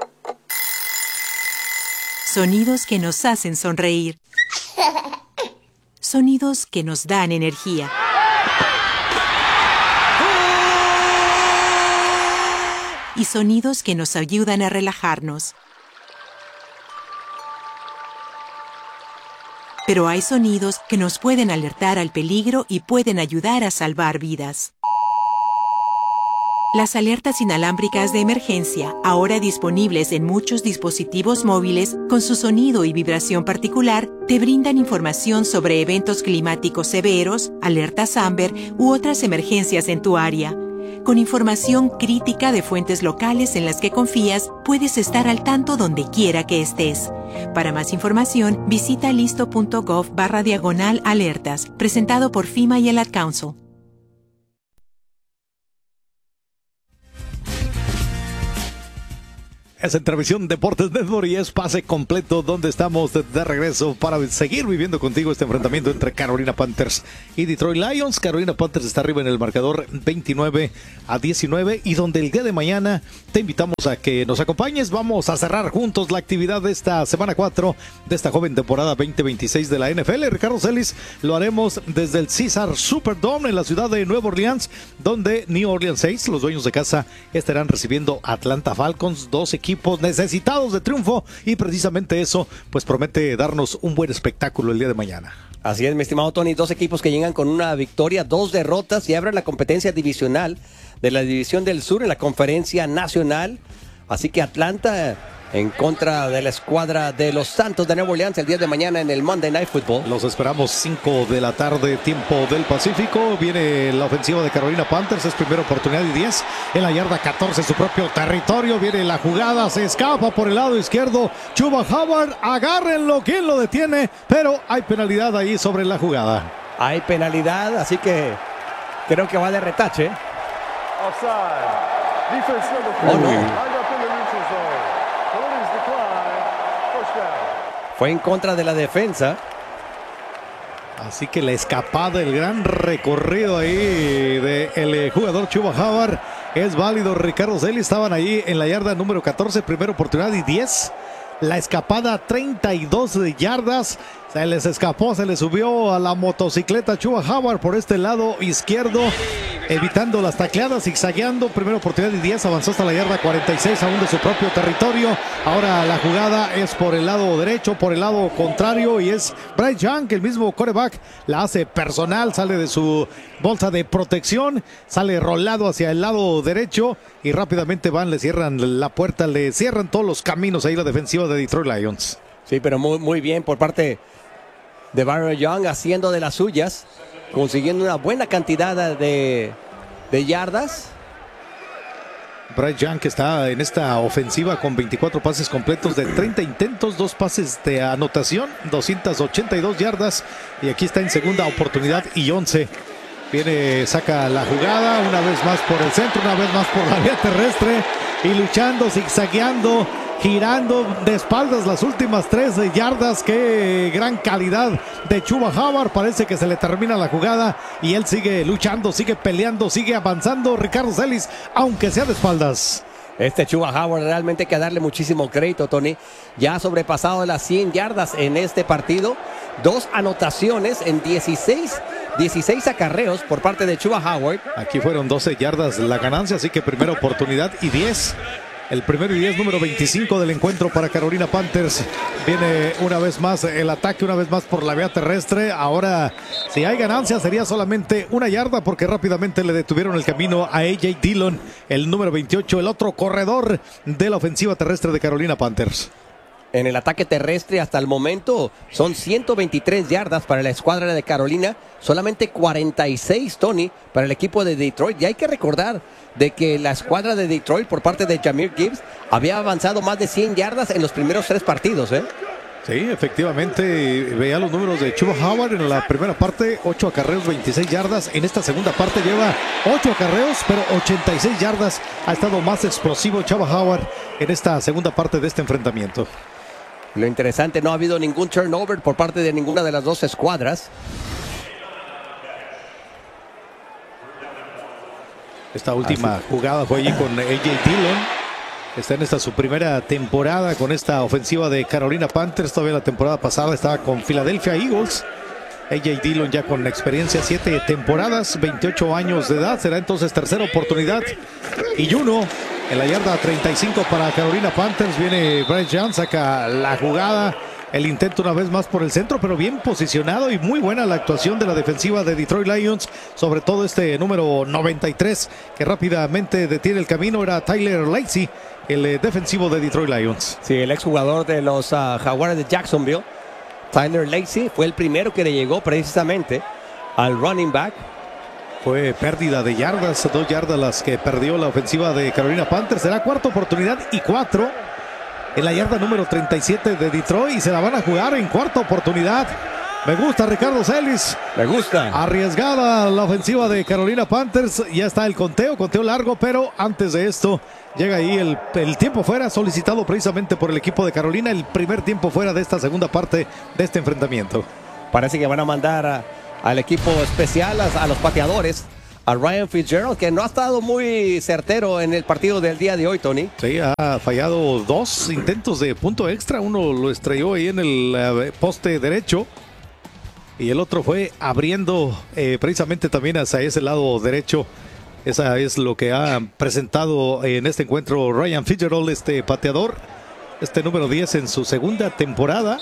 Sonidos que nos hacen sonreír. Sonidos que nos dan energía. Y sonidos que nos ayudan a relajarnos. Pero hay sonidos que nos pueden alertar al peligro y pueden ayudar a salvar vidas. Las alertas inalámbricas de emergencia, ahora disponibles en muchos dispositivos móviles con su sonido y vibración particular, te brindan información sobre eventos climáticos severos, alertas Amber u otras emergencias en tu área. Con información crítica de fuentes locales en las que confías, puedes estar al tanto donde quiera que estés. Para más información, visita listo.gov barra diagonal alertas, presentado por FEMA y el Ad Council. Es en Transmisión Deportes Network y es pase completo donde estamos de, de regreso para seguir viviendo contigo este enfrentamiento entre Carolina Panthers y Detroit Lions. Carolina Panthers está arriba en el marcador veintinueve a diecinueve y donde el día de mañana te invitamos a que nos acompañes. Vamos a cerrar juntos la actividad de esta semana cuatro de esta joven temporada veinte veintiséis de la N F L. Ricardo Celis, lo haremos desde el Caesars Superdome en la ciudad de Nueva Orleans, donde New Orleans Saints, los dueños de casa, estarán recibiendo Atlanta Falcons, dos equipos necesitados de triunfo y precisamente eso pues promete darnos un buen espectáculo el día de mañana. Así es, mi estimado Tony, dos equipos que llegan con una victoria, dos derrotas y abren la competencia divisional de la División del Sur en la Conferencia Nacional. Así que Atlanta en contra de la escuadra de los Santos de Nueva Orleans el día de mañana en el Monday Night Football. Los esperamos cinco de la tarde, tiempo del Pacífico. Viene la ofensiva de Carolina Panthers, es primera oportunidad y diez. En la yarda catorce, su propio territorio. Viene la jugada, se escapa por el lado izquierdo. Chuba Hubbard, agárrenlo, ¿quién lo detiene? Pero hay penalidad ahí sobre la jugada. Hay penalidad, así que creo que va de retache. Offside. Defense number Oh, four. no. Lined up in the neutral zone. Penalties decline. First down. Fue en contra de la defensa. Así que la escapada, el gran recorrido ahí del jugador Chuba Hubbard es válido. Ricardo Celis, estaban ahí en la yarda número catorce, primera oportunidad y diez. La escapada, treinta y dos yardas. Se les escapó, se les subió a la motocicleta Chuba Hubbard por este lado izquierdo, evitando las tacleadas, zigzagueando. Primera oportunidad y diez, avanzó hasta la yarda cuarenta y seis, aún de su propio territorio. Ahora la jugada es por el lado derecho, por el lado contrario, y es Bryce Young, el mismo quarterback, la hace personal, sale de su bolsa de protección, sale rolado hacia el lado derecho y rápidamente van, le cierran la puerta, le cierran todos los caminos ahí la defensiva de Detroit Lions. Sí, pero muy, muy bien por parte de Byron Young, haciendo de las suyas, consiguiendo una buena cantidad de, de yardas. Bryce Young, que está en esta ofensiva con veinticuatro pases completos de treinta intentos, dos pases de anotación, doscientas ochenta y dos yardas, y aquí está en segunda oportunidad y once. Viene, saca la jugada, una vez más por el centro, una vez más por la vía terrestre, y luchando, zigzagueando, girando de espaldas las últimas tres yardas. Qué gran calidad de Chuba Hubbard. Parece que se le termina la jugada y él sigue luchando, sigue peleando, sigue avanzando. Ricardo Celis, aunque sea de espaldas. Este Chuba Hubbard realmente hay que darle muchísimo crédito, Tony. Ya ha sobrepasado las cien yardas en este partido. Dos anotaciones en dieciséis, dieciséis acarreos por parte de Chuba Hubbard. Aquí fueron doce yardas la ganancia, así que primera oportunidad y diez. El primero y diez, número veinticinco del encuentro para Carolina Panthers. Viene una vez más el ataque, una vez más por la vía terrestre. Ahora, si hay ganancia, sería solamente una yarda porque rápidamente le detuvieron el camino a A J Dillon, el número veintiocho, el otro corredor de la ofensiva terrestre de Carolina Panthers. En el ataque terrestre hasta el momento son ciento veintitrés yardas para la escuadra de Carolina, solamente cuarenta y seis, Tony, para el equipo de Detroit. Y hay que recordar de que la escuadra de Detroit por parte de Jahmyr Gibbs había avanzado más de cien yardas en los primeros tres partidos, ¿eh? Sí, efectivamente, veía los números de Chuba Hubbard en la primera parte, ocho acarreos, veintiséis yardas. En esta segunda parte lleva ocho acarreos, pero ochenta y seis yardas. Ha estado más explosivo Chuba Hubbard en esta segunda parte de este enfrentamiento. Lo interesante, no ha habido ningún turnover por parte de ninguna de las dos escuadras. Esta última jugada fue allí con A J Dillon. Está en esta su primera temporada con esta ofensiva de Carolina Panthers. Todavía la temporada pasada estaba con Philadelphia Eagles. A J Dillon ya con experiencia, siete temporadas, veintiocho años de edad. Será entonces tercera oportunidad y uno. En la yarda treinta y cinco para Carolina Panthers. Viene Bryce Young, saca la jugada. el intento una vez más por el centro, pero bien posicionado y muy buena la actuación de la defensiva de Detroit Lions, sobre todo este número noventa y tres que rápidamente detiene el camino, era Tyler Lacy, el eh, defensivo de Detroit Lions. Sí, el exjugador de los uh, Jaguares de Jacksonville, Tyler Lacy, fue el primero que le llegó precisamente al running back. Fue pérdida de yardas, dos yardas las que perdió la ofensiva de Carolina Panthers. Será cuarta oportunidad y cuatro en la yarda número treinta y siete de Detroit y se la van a jugar en cuarta oportunidad. Me gusta Ricardo Celis. Me gusta. Arriesgada la ofensiva de Carolina Panthers. Ya está el conteo, conteo largo, pero antes de esto llega ahí el, el tiempo fuera solicitado precisamente por el equipo de Carolina. El primer tiempo fuera de esta segunda parte de este enfrentamiento. Parece que van a mandar a, al equipo especial, a, a los pateadores, a Ryan Fitzgerald, que no ha estado muy certero en el partido del día de hoy, Tony. Sí, ha fallado dos intentos de punto extra. Uno lo estrelló ahí en el uh, poste derecho y el otro fue abriendo eh, precisamente también hacia ese lado derecho. Esa es lo que ha presentado en este encuentro Ryan Fitzgerald, este pateador, este número diez en su segunda temporada.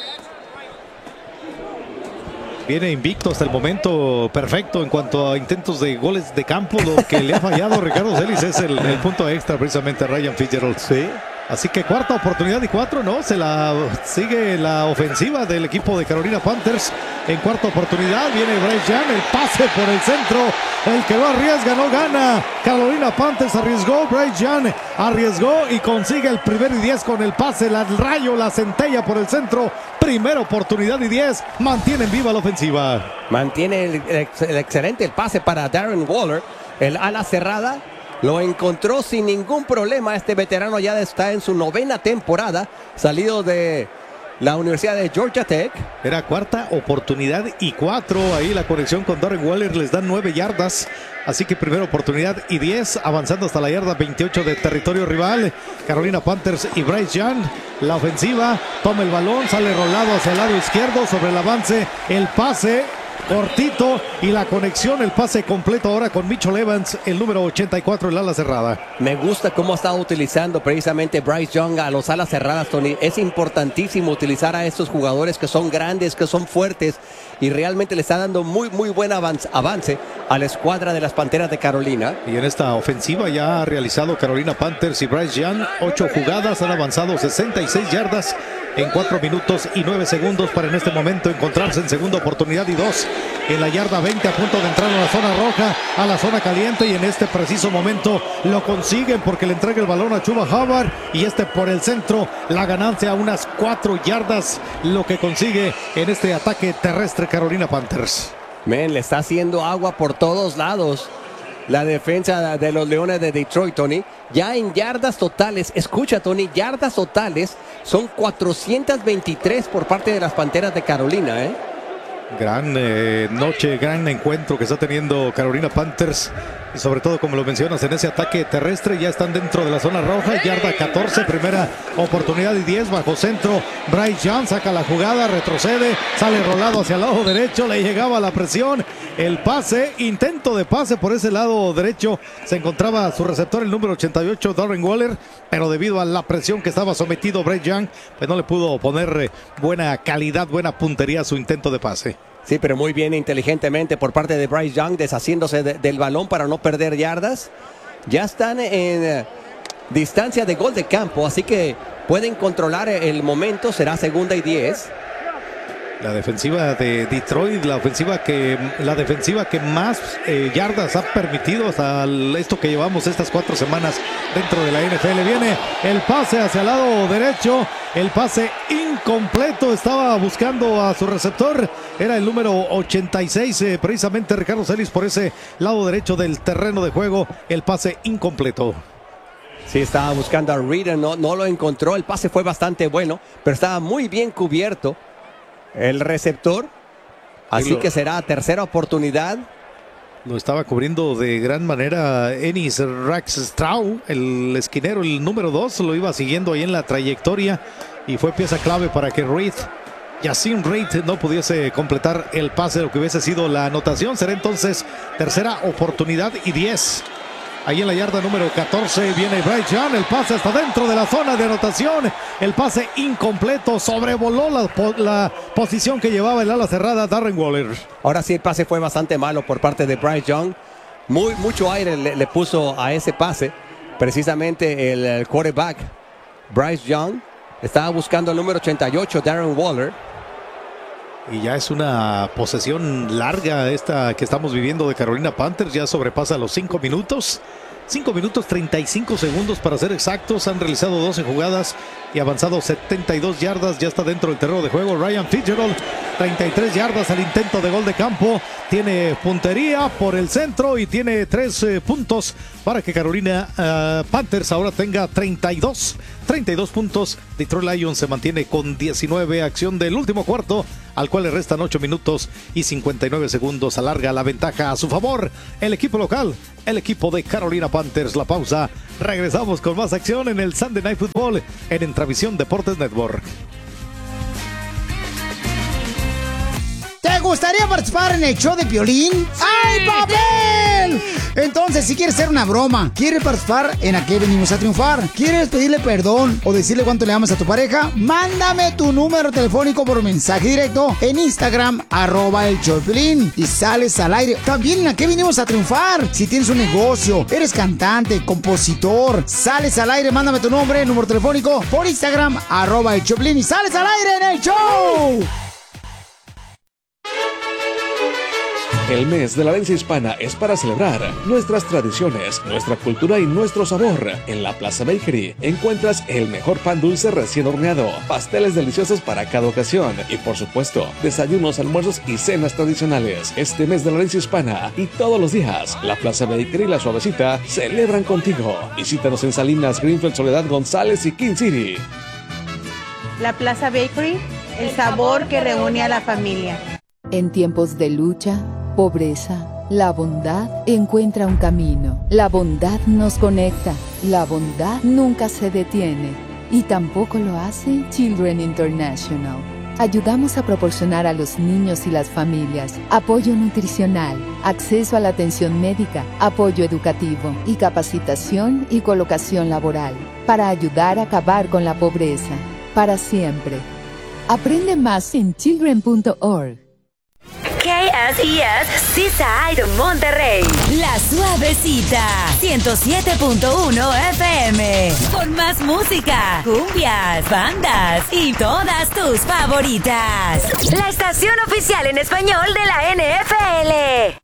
Viene invicto hasta el momento, perfecto en cuanto a intentos de goles de campo. Lo que le ha fallado Ricardo Celis es el, el punto extra precisamente a Ryan Fitzgerald. Sí. Así que cuarta oportunidad y cuatro, ¿no? Se la sigue la ofensiva del equipo de Carolina Panthers. En cuarta oportunidad viene Bryce Young, el pase por el centro. El que no arriesga no gana. Carolina Panthers arriesgó, Bryce Young arriesgó y consigue el primero y diez con el pase. La rayo, la centella por el centro. Primera oportunidad y diez. Mantienen viva la ofensiva. Mantiene el, el, el excelente el pase para Darren Waller. El ala cerrada. Lo encontró sin ningún problema. Este veterano ya está en su novena temporada, salido de la Universidad de Georgia Tech. Era cuarta oportunidad y cuatro. Ahí la conexión con Darren Waller les dan nueve yardas. Así que primera oportunidad y diez, avanzando hasta la yarda veintiocho de territorio rival. Carolina Panthers y Bryce Young. La ofensiva toma el balón, sale rolado hacia el lado izquierdo sobre el avance. El pase cortito y la conexión, el pase completo ahora con Mitchell Evans, el número ochenta y cuatro, el ala cerrada. Me gusta cómo ha estado utilizando precisamente Bryce Young a los alas cerradas, Tony. Es importantísimo utilizar a estos jugadores que son grandes, que son fuertes y realmente le está dando muy, muy buen avance, avance a la escuadra de las Panteras de Carolina. Y en esta ofensiva ya ha realizado Carolina Panthers y Bryce Young ocho jugadas, han avanzado sesenta y seis yardas en cuatro minutos y nueve segundos para en este momento encontrarse en segunda oportunidad y dos en la yarda veinte, a punto de entrar a la zona roja, a la zona caliente, y en este preciso momento lo consiguen porque le entrega el balón a Chuba Hubbard y este por el centro, la ganancia a unas cuatro yardas, lo que consigue en este ataque terrestre Carolina Panthers. Men, le está haciendo agua por todos lados la defensa de los Leones de Detroit, Tony. Ya en yardas totales, escucha, Tony, yardas totales son cuatrocientas veintitrés por parte de las Panteras de Carolina, ¿eh? Gran eh, noche, gran encuentro que está teniendo Carolina Panthers. Y sobre todo, como lo mencionas, en ese ataque terrestre ya están dentro de la zona roja. Yarda catorce, primera oportunidad y diez, bajo centro. Bryce Young saca la jugada, retrocede, sale rolado hacia el lado derecho, le llegaba la presión. El pase, intento de pase por ese lado derecho. Se encontraba su receptor, el número ochenta y ocho, Darren Waller. Pero debido a la presión que estaba sometido Bryce Young, pues no le pudo poner buena calidad, buena puntería a su intento de pase. Sí, pero muy bien, inteligentemente por parte de Bryce Young, deshaciéndose de, del balón para no perder yardas. Ya están en eh, distancia de gol de campo, así que pueden controlar el momento. Será segunda y diez. La defensiva de Detroit, la ofensiva que, la defensiva que más eh, yardas ha permitido hasta el, esto que llevamos estas cuatro semanas dentro de la N F L. Viene el pase hacia el lado derecho, el pase incompleto, estaba buscando a su receptor, era el número ochenta y seis, eh, precisamente Ricardo Celis, por ese lado derecho del terreno de juego, el pase incompleto. Sí, estaba buscando a Reader, no, no lo encontró, el pase fue bastante bueno, pero estaba muy bien cubierto el receptor, así lo, que será tercera oportunidad. Lo estaba cubriendo de gran manera Ennis Rackstraw, el esquinero, el número dos, lo iba siguiendo ahí en la trayectoria y fue pieza clave para que Reed, Yasin Reed, no pudiese completar el pase, lo que hubiese sido la anotación. Será entonces tercera oportunidad y diez. Ahí en la yarda número catorce viene Bryce Young, el pase está dentro de la zona de anotación, el pase incompleto, sobrevoló la, la posición que llevaba el ala cerrada Darren Waller. Ahora sí el pase fue bastante malo por parte de Bryce Young, Muy, mucho aire le, le puso a ese pase, precisamente el, el quarterback Bryce Young estaba buscando el número ochenta y ocho, Darren Waller. Y ya es una posesión larga esta que estamos viviendo de Carolina Panthers, ya sobrepasa los cinco minutos. cinco minutos treinta y cinco segundos para ser exactos. Han realizado doce jugadas y avanzado setenta y dos yardas. Ya está dentro del terreno de juego Ryan Fitzgerald. treinta y tres yardas al intento de gol de campo. Tiene puntería por el centro y tiene tres eh, puntos para que Carolina uh, Panthers ahora tenga treinta y dos puntos. Detroit Lions se mantiene con diecinueve. Acción del último cuarto, al cual le restan ocho minutos y cincuenta y nueve segundos. Alarga la ventaja a su favor el equipo local, el equipo de Carolina Panthers. La pausa. Regresamos con más acción en el Sunday Night Football en Entravisión Deportes Network. ¿Te gustaría participar en el show de Piolín? ¡Ay, papel! Entonces, si quieres hacer una broma, quieres participar en ¿A qué venimos a triunfar? ¿Quieres pedirle perdón o decirle cuánto le amas a tu pareja? Mándame tu número telefónico por mensaje directo en Instagram, arroba el show de Piolín, y sales al aire. También en ¿A qué venimos a triunfar? Si tienes un negocio, eres cantante, compositor, sales al aire, mándame tu nombre, número telefónico por Instagram, arroba el show de Piolín, y sales al aire en el show. El mes de la herencia hispana es para celebrar nuestras tradiciones, nuestra cultura y nuestro sabor. En la Plaza Bakery encuentras el mejor pan dulce recién horneado, pasteles deliciosos para cada ocasión y, por supuesto, desayunos, almuerzos y cenas tradicionales. Este mes de la herencia hispana y todos los días, la Plaza Bakery y La Suavecita celebran contigo. Visítanos en Salinas, Greenfield, Soledad, González y King City. La Plaza Bakery, el sabor que reúne a la familia. En tiempos de lucha, pobreza, la bondad encuentra un camino. La bondad nos conecta. La bondad nunca se detiene. Y tampoco lo hace Children International. Ayudamos a proporcionar a los niños y las familias apoyo nutricional, acceso a la atención médica, apoyo educativo y capacitación y colocación laboral para ayudar a acabar con la pobreza para siempre. Aprende más en children punto org. K S E S Seaside Monterrey. La Suavecita, ciento siete punto uno F M. Con más música, cumbias, bandas y todas tus favoritas. La estación oficial en español de la N F L.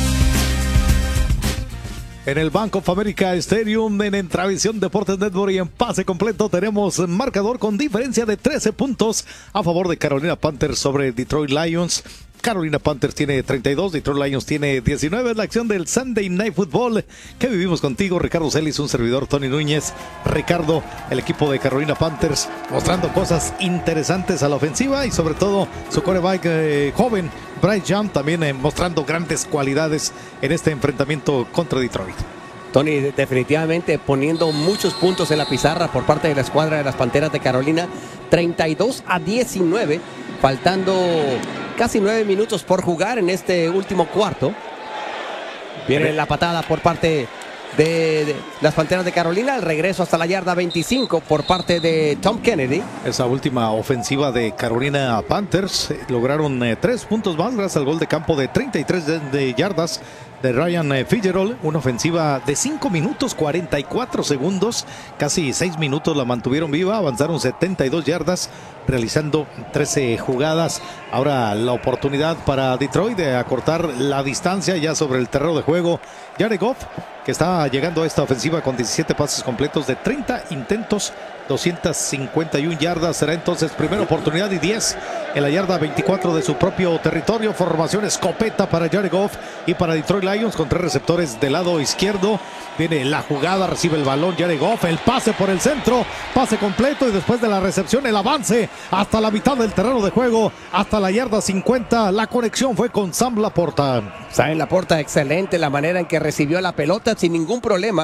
En el Bank of America Stadium, en Entravisión Deportes Network y en pase completo tenemos marcador con diferencia de trece puntos a favor de Carolina Panthers sobre Detroit Lions. Carolina Panthers tiene treinta y dos, Detroit Lions tiene diecinueve. Es la acción del Sunday Night Football que vivimos contigo, Ricardo Celis, un servidor, Tony Núñez. Ricardo, el equipo de Carolina Panthers mostrando cosas interesantes a la ofensiva y sobre todo su quarterback eh, joven, Bryce Young, también eh, mostrando grandes cualidades en este enfrentamiento contra Detroit. Tony, definitivamente poniendo muchos puntos en la pizarra por parte de la escuadra de las Panteras de Carolina, treinta y dos a diecinueve, faltando casi nueve minutos por jugar en este último cuarto. Viene la patada por parte de, de las Panteras de Carolina, el regreso hasta la yarda veinticinco por parte de Tom Kennedy. Esa última ofensiva de Carolina Panthers eh, lograron eh, tres puntos más gracias al gol de campo de treinta y tres de, de yardas de Ryan eh, Fitzgerald, una ofensiva de cinco minutos cuarenta y cuatro segundos, casi seis minutos la mantuvieron viva, avanzaron setenta y dos yardas, realizando trece jugadas. Ahora la oportunidad para Detroit de acortar la distancia ya sobre el terreno de juego. Jared Goff, que está llegando a esta ofensiva con diecisiete pases completos de treinta intentos, doscientas cincuenta y una yardas. Será entonces primera oportunidad y diez en la yarda veinticuatro de su propio territorio. Formación escopeta para Jared Goff y para Detroit Lions con tres receptores del lado izquierdo. Viene la jugada, recibe el balón Jared Goff, el pase por el centro, pase completo y después de la recepción el avance hasta la mitad del terreno de juego, hasta la yarda cincuenta. La conexión fue con Sam Laporta. Sam Laporta, excelente la manera en que recibió la pelota sin ningún problema.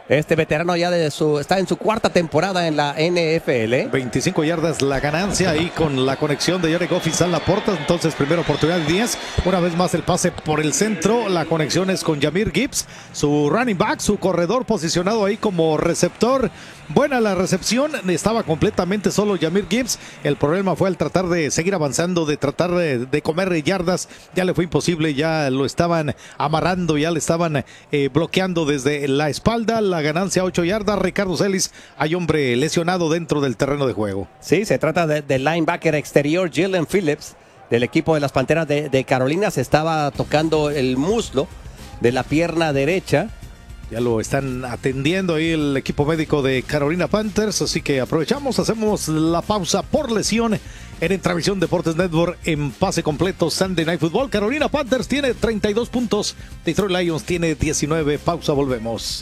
Este veterano ya de su, está en su cuarta temporada en la N F L. veinticinco yardas la ganancia ahí con la conexión de Jared Goff y Sam Laporta. Entonces, primera oportunidad de diez. Una vez más el pase por el centro. La conexión es con Jahmyr Gibbs, su running back, su corredor posicionado ahí como receptor. Buena la recepción, estaba completamente solo Jahmyr Gibbs. El problema fue al tratar de seguir avanzando, de tratar de, de comer yardas. Ya le fue imposible, ya lo estaban amarrando, ya le estaban eh, bloqueando desde la espalda. La ganancia ocho yardas. Ricardo Celis, hay hombre lesionado dentro del terreno de juego. Sí, se trata del de linebacker exterior Jalen Phillips del equipo de las Panteras de, de Carolina. Se estaba tocando el muslo de la pierna derecha. Ya lo están atendiendo ahí el equipo médico de Carolina Panthers, así que aprovechamos, hacemos la pausa por lesión en Entravisión Deportes Network en pase completo Sunday Night Football. Carolina Panthers tiene treinta y dos puntos, Detroit Lions tiene diecinueve. Pausa, volvemos.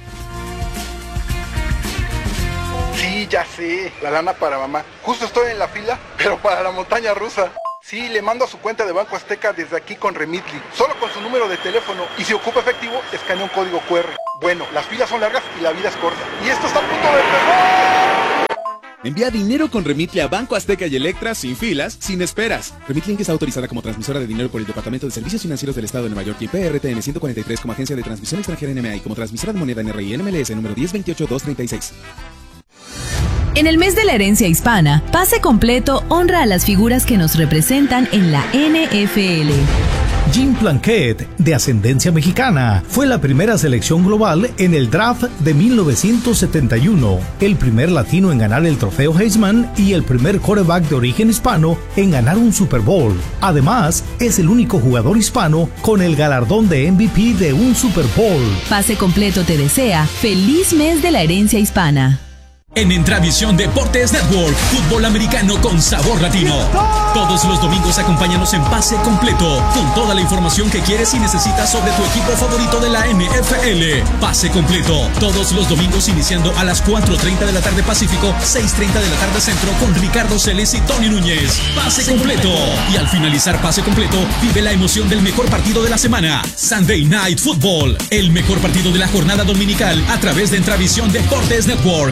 Sí, ya sé, la lana para mamá. Justo estoy en la fila, pero para la montaña rusa. Sí, le mando a su cuenta de Banco Azteca desde aquí con Remitly, solo con su número de teléfono, y si ocupa efectivo, escanea un código cu erre. Bueno, las filas son largas y la vida es corta. Y esto está a punto de empezar. Envía dinero con Remitly a Banco Azteca y Electra sin filas, sin esperas. Remitly está autorizada como transmisora de dinero por el Departamento de Servicios Financieros del Estado de Nueva York y P R T N ciento cuarenta y tres como agencia de transmisión extranjera N M A y como transmisora de moneda N R I N M L S número diez veintiocho dos treinta y seis. En el mes de la herencia hispana, Pase Completo honra a las figuras que nos representan en la N F L. Jim Plunkett, de ascendencia mexicana, fue la primera selección global en el draft de mil novecientos setenta y uno, el primer latino en ganar el trofeo Heisman y el primer quarterback de origen hispano en ganar un Super Bowl. Además, es el único jugador hispano con el galardón de M V P de un Super Bowl. Pase Completo te desea feliz mes de la herencia hispana. En Entravisión Deportes Network, fútbol americano con sabor latino. Todos los domingos acompáñanos en Pase Completo, con toda la información que quieres y necesitas sobre tu equipo favorito de la N F L. Pase Completo, todos los domingos iniciando a las cuatro treinta de la tarde Pacífico, seis treinta de la tarde Centro, con Ricardo Celes y Tony Núñez. Pase Completo. Y al finalizar Pase Completo, vive la emoción del mejor partido de la semana, Sunday Night Football, el mejor partido de la jornada dominical a través de Entravisión Deportes Network.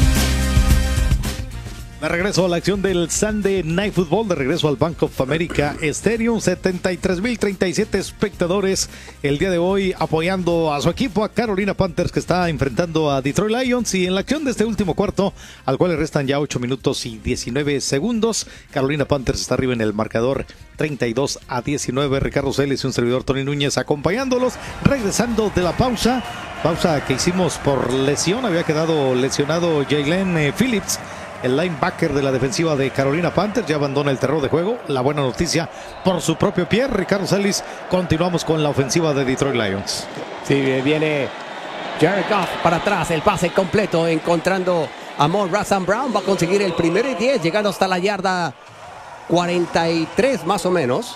De regreso a la acción del Sunday Night Football, de regreso al Bank of America Stadium, setenta y tres mil treinta y siete espectadores el día de hoy apoyando a su equipo, a Carolina Panthers, que está enfrentando a Detroit Lions. Y en la acción de este último cuarto, al cual le restan ya ocho minutos y diecinueve segundos, Carolina Panthers está arriba en el marcador treinta y dos a diecinueve. Ricardo Celis y un servidor Tony Núñez acompañándolos, regresando de la pausa, pausa que hicimos por lesión. Había quedado lesionado Jalen eh, Phillips, el linebacker de la defensiva de Carolina Panthers, ya abandona el terreno de juego. La buena noticia por su propio pie, Ricardo Celis. Continuamos con la ofensiva de Detroit Lions. Sí, viene Jared Goff para atrás, el pase completo, encontrando a Amon-Ra Saint Brown. Va a conseguir el primero y diez, llegando hasta la yarda cuarenta y tres más o menos.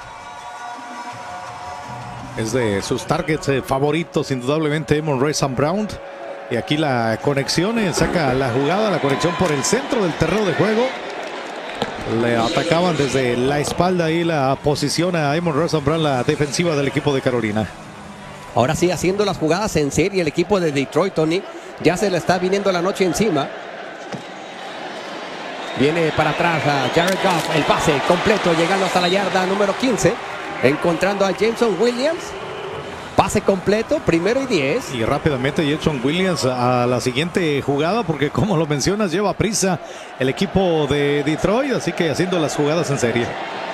Es de sus targets eh, favoritos, indudablemente, Amon-Ra Saint Brown. Y aquí la conexión, eh, saca la jugada, la conexión por el centro del terreno de juego. Le atacaban desde la espalda y la posición a Amon-Ra Saint Brown, la defensiva del equipo de Carolina. Ahora sí, haciendo las jugadas en serie, el equipo de Detroit, Tony, ya se le está viniendo la noche encima. Viene para atrás a Jared Goff, el pase completo, llegando hasta la yarda número quince, encontrando a Jameson Williams. Pase completo, primero y diez. Y rápidamente Jameson Williams a la siguiente jugada, porque como lo mencionas, lleva prisa el equipo de Detroit, así que haciendo las jugadas en serie.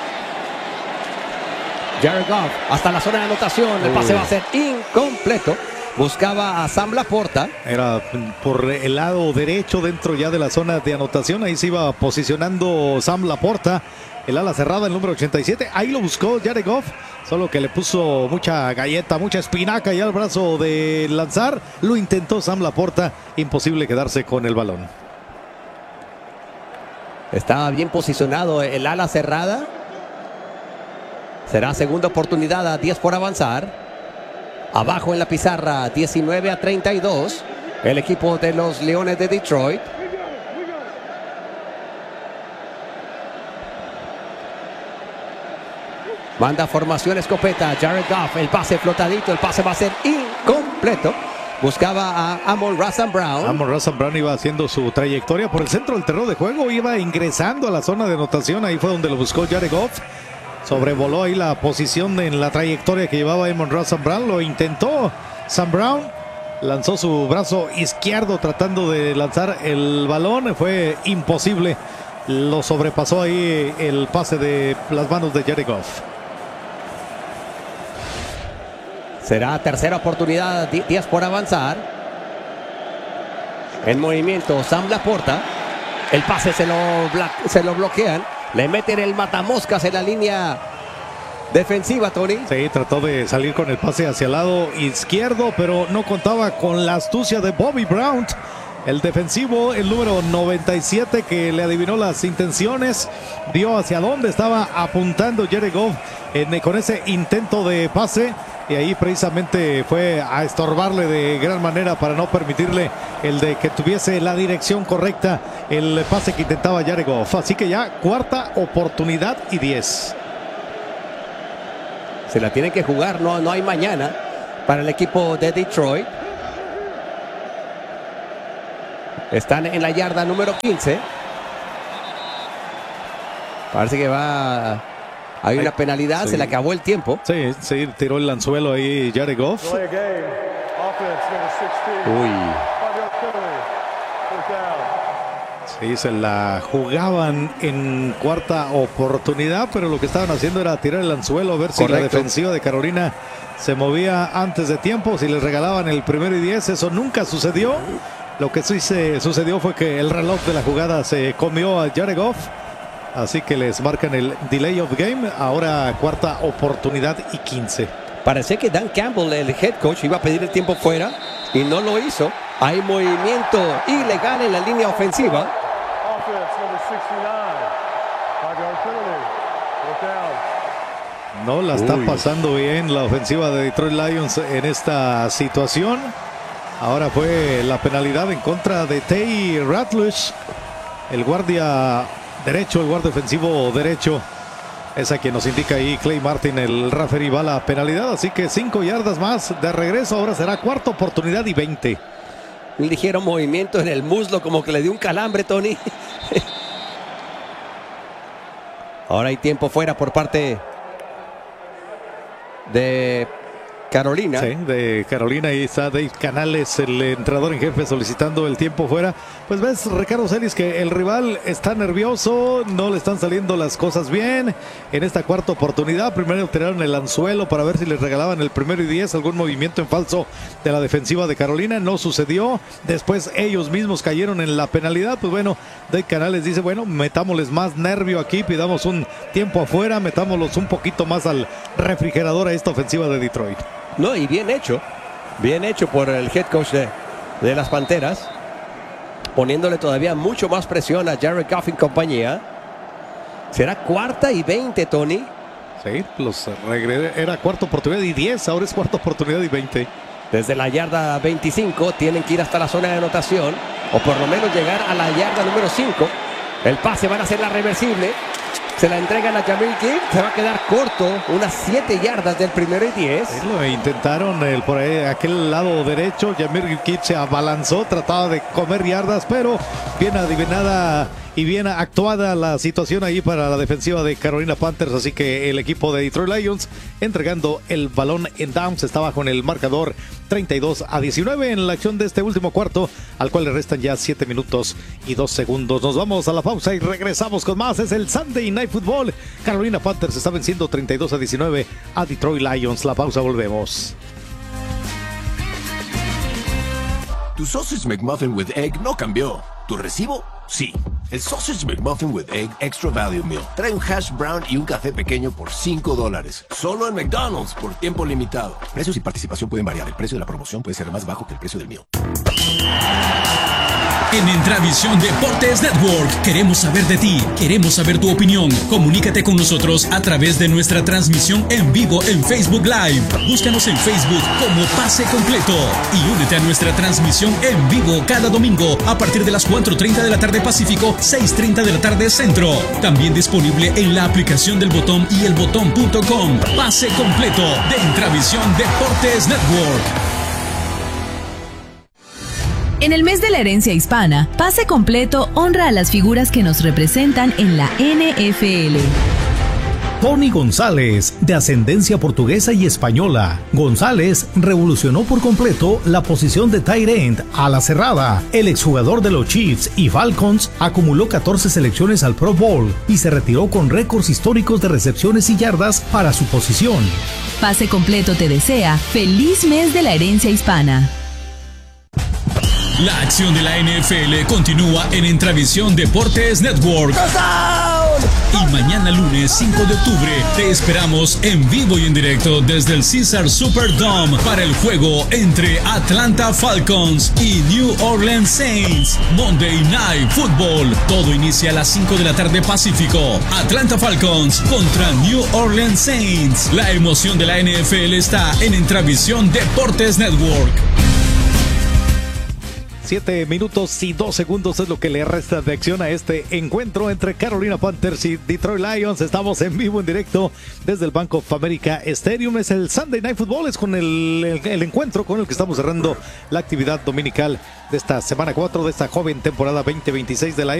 Jared Goff hasta la zona de anotación, el pase va a ser incompleto. Buscaba a Sam Laporta. Era por el lado derecho, dentro ya de la zona de anotación. Ahí se iba posicionando Sam Laporta, el ala cerrada, el número ochenta y siete. Ahí lo buscó Jared Goff, solo que le puso mucha galleta, mucha espinaca ya al brazo de lanzar. Lo intentó Sam Laporta, imposible quedarse con el balón. Estaba bien posicionado el ala cerrada. Será segunda oportunidad a diez por avanzar. Abajo en la pizarra, diecinueve a treinta y dos. El equipo de los Leones de Detroit. Manda formación escopeta. Jared Goff, el pase flotadito. El pase va a ser incompleto. buscaba a Amon-Ra Saint Brown. Amon-Ra Saint Brown iba haciendo su trayectoria por el centro del terreno de juego, iba ingresando a la zona de anotación, ahí fue donde lo buscó Jared Goff. Sobrevoló ahí la posición en la trayectoria que llevaba Amon-Ra Saint Brown, lo intentó Saint Brown, lanzó su brazo izquierdo tratando de lanzar el balón, fue imposible, lo sobrepasó ahí el pase de las manos de Jared Goff. Será tercera oportunidad, días por avanzar. En movimiento, Sam Laporta. El pase se lo, se lo bloquean. Le meten el matamoscas en la línea defensiva, Tony. Sí, trató de salir con el pase hacia el lado izquierdo, pero no contaba con la astucia de Bobby Brown. El defensivo, el número noventa y siete, que le adivinó las intenciones, vio hacia dónde estaba apuntando Jared Goff en, con ese intento de pase. Y ahí precisamente fue a estorbarle de gran manera para no permitirle el de que tuviese la dirección correcta el pase que intentaba Jared Goff. Así que ya cuarta oportunidad y diez. Se la tienen que jugar, no, no hay mañana para el equipo de Detroit. Están en la yarda número quince. Parece que va... Hay una penalidad, sí. Se le acabó el tiempo. Sí, sí, tiró el anzuelo ahí Jared Goff. Uy. Sí, se la jugaban en cuarta oportunidad, pero lo que estaban haciendo era tirar el anzuelo, a ver si Correcto. La defensiva de Carolina se movía antes de tiempo, si les regalaban el primero y diez. Eso nunca sucedió. Lo que sí se sucedió fue que el reloj de la jugada se comió a Jared Goff. Así que les marcan el delay of game. Ahora cuarta oportunidad y quince. Parece que Dan Campbell, el head coach, iba a pedir el tiempo fuera y no lo hizo. Hay movimiento ilegal en la línea ofensiva. No la está Uy. pasando bien la ofensiva de Detroit Lions en esta situación. Ahora fue la penalidad en contra de Tay Ratliff, el guardia derecho, el guardia defensivo derecho. Es a quien nos indica ahí Clay Martin, el referee, va la penalidad. Así que cinco yardas más de regreso. Ahora será cuarta oportunidad y veinte. Un ligero movimiento en el muslo, como que le dio un calambre, Tony. Ahora hay tiempo fuera por parte de Carolina. Sí, de Carolina. Ahí está Dave Canales, el entrenador en jefe, solicitando el tiempo fuera. Pues ves, Ricardo Celis, que el rival está nervioso, no le están saliendo las cosas bien en esta cuarta oportunidad. Primero tiraron el anzuelo para ver si les regalaban el primero y diez, algún movimiento en falso de la defensiva de Carolina. No sucedió. Después ellos mismos cayeron en la penalidad. Pues bueno, Dave Canales dice, bueno, metámosles más nervio aquí, pidamos un tiempo afuera, metámoslos un poquito más al refrigerador a esta ofensiva de Detroit. No, y bien hecho, bien hecho por el head coach de, de las Panteras, poniéndole todavía mucho más presión a Jared Goff y compañía. Será cuarta y veinte, Tony. Sí, los regre- era cuarta oportunidad y diez, ahora es cuarta oportunidad y veinte. Desde la yarda veinticinco tienen que ir hasta la zona de anotación, o por lo menos llegar a la yarda número cinco. El pase van a hacer la reversible. Se la entregan a Jahmyr Gibbs, se va a quedar corto, unas siete yardas del primero y diez. Sí, lo intentaron el, por ahí, aquel lado derecho. Jahmyr Gibbs se abalanzó, trataba de comer yardas, pero bien adivinada y bien actuada la situación ahí para la defensiva de Carolina Panthers. Así que el equipo de Detroit Lions entregando el balón en downs, está bajo en el marcador treinta y dos a diecinueve en la acción de este último cuarto, al cual le restan ya siete minutos y dos segundos. Nos vamos a la pausa y regresamos con más. Es el Sunday Night Football. Carolina Panthers está venciendo treinta y dos a diecinueve a Detroit Lions. La pausa, volvemos. Tu Sausage McMuffin with Egg no cambió. ¿Tu recibo? Sí. El Sausage McMuffin with Egg Extra Value Meal trae un hash brown y un café pequeño por cinco dólares. Solo en McDonald's por tiempo limitado. Precios y participación pueden variar. El precio de la promoción puede ser más bajo que el precio del meal. En Entravisión Deportes Network queremos saber de ti, queremos saber tu opinión. Comunícate con nosotros a través de nuestra transmisión en vivo en Facebook Live. Búscanos en Facebook como Pase Completo y únete a nuestra transmisión en vivo cada domingo a partir de las cuatro treinta de la tarde Pacífico, seis treinta de la tarde Centro. También disponible en la aplicación del Botón y el botón punto com. Pase Completo de Entravisión Deportes Network. En el mes de la herencia hispana, Pase Completo honra a las figuras que nos representan en la N F L. Tony González, de ascendencia portuguesa y española. González revolucionó por completo la posición de tight end a la cerrada. El exjugador de los Chiefs y Falcons acumuló catorce selecciones al Pro Bowl y se retiró con récords históricos de recepciones y yardas para su posición. Pase Completo te desea feliz mes de la herencia hispana. La acción de la N F L continúa en Entravisión Deportes Network. Y mañana lunes cinco de octubre te esperamos en vivo y en directo desde el Caesar Superdome para el juego entre Atlanta Falcons y New Orleans Saints. Monday Night Football. Todo inicia a las cinco de la tarde Pacífico. Atlanta Falcons contra New Orleans Saints. La emoción de la N F L está en Entravisión Deportes Network. Siete minutos y dos segundos es lo que le resta de acción a este encuentro entre Carolina Panthers y Detroit Lions. Estamos en vivo, en directo desde el Bank of America Stadium. Es el Sunday Night Football, es con el, el, el encuentro con el que estamos cerrando la actividad dominical de esta semana cuatro de esta joven temporada veinte veintiséis de la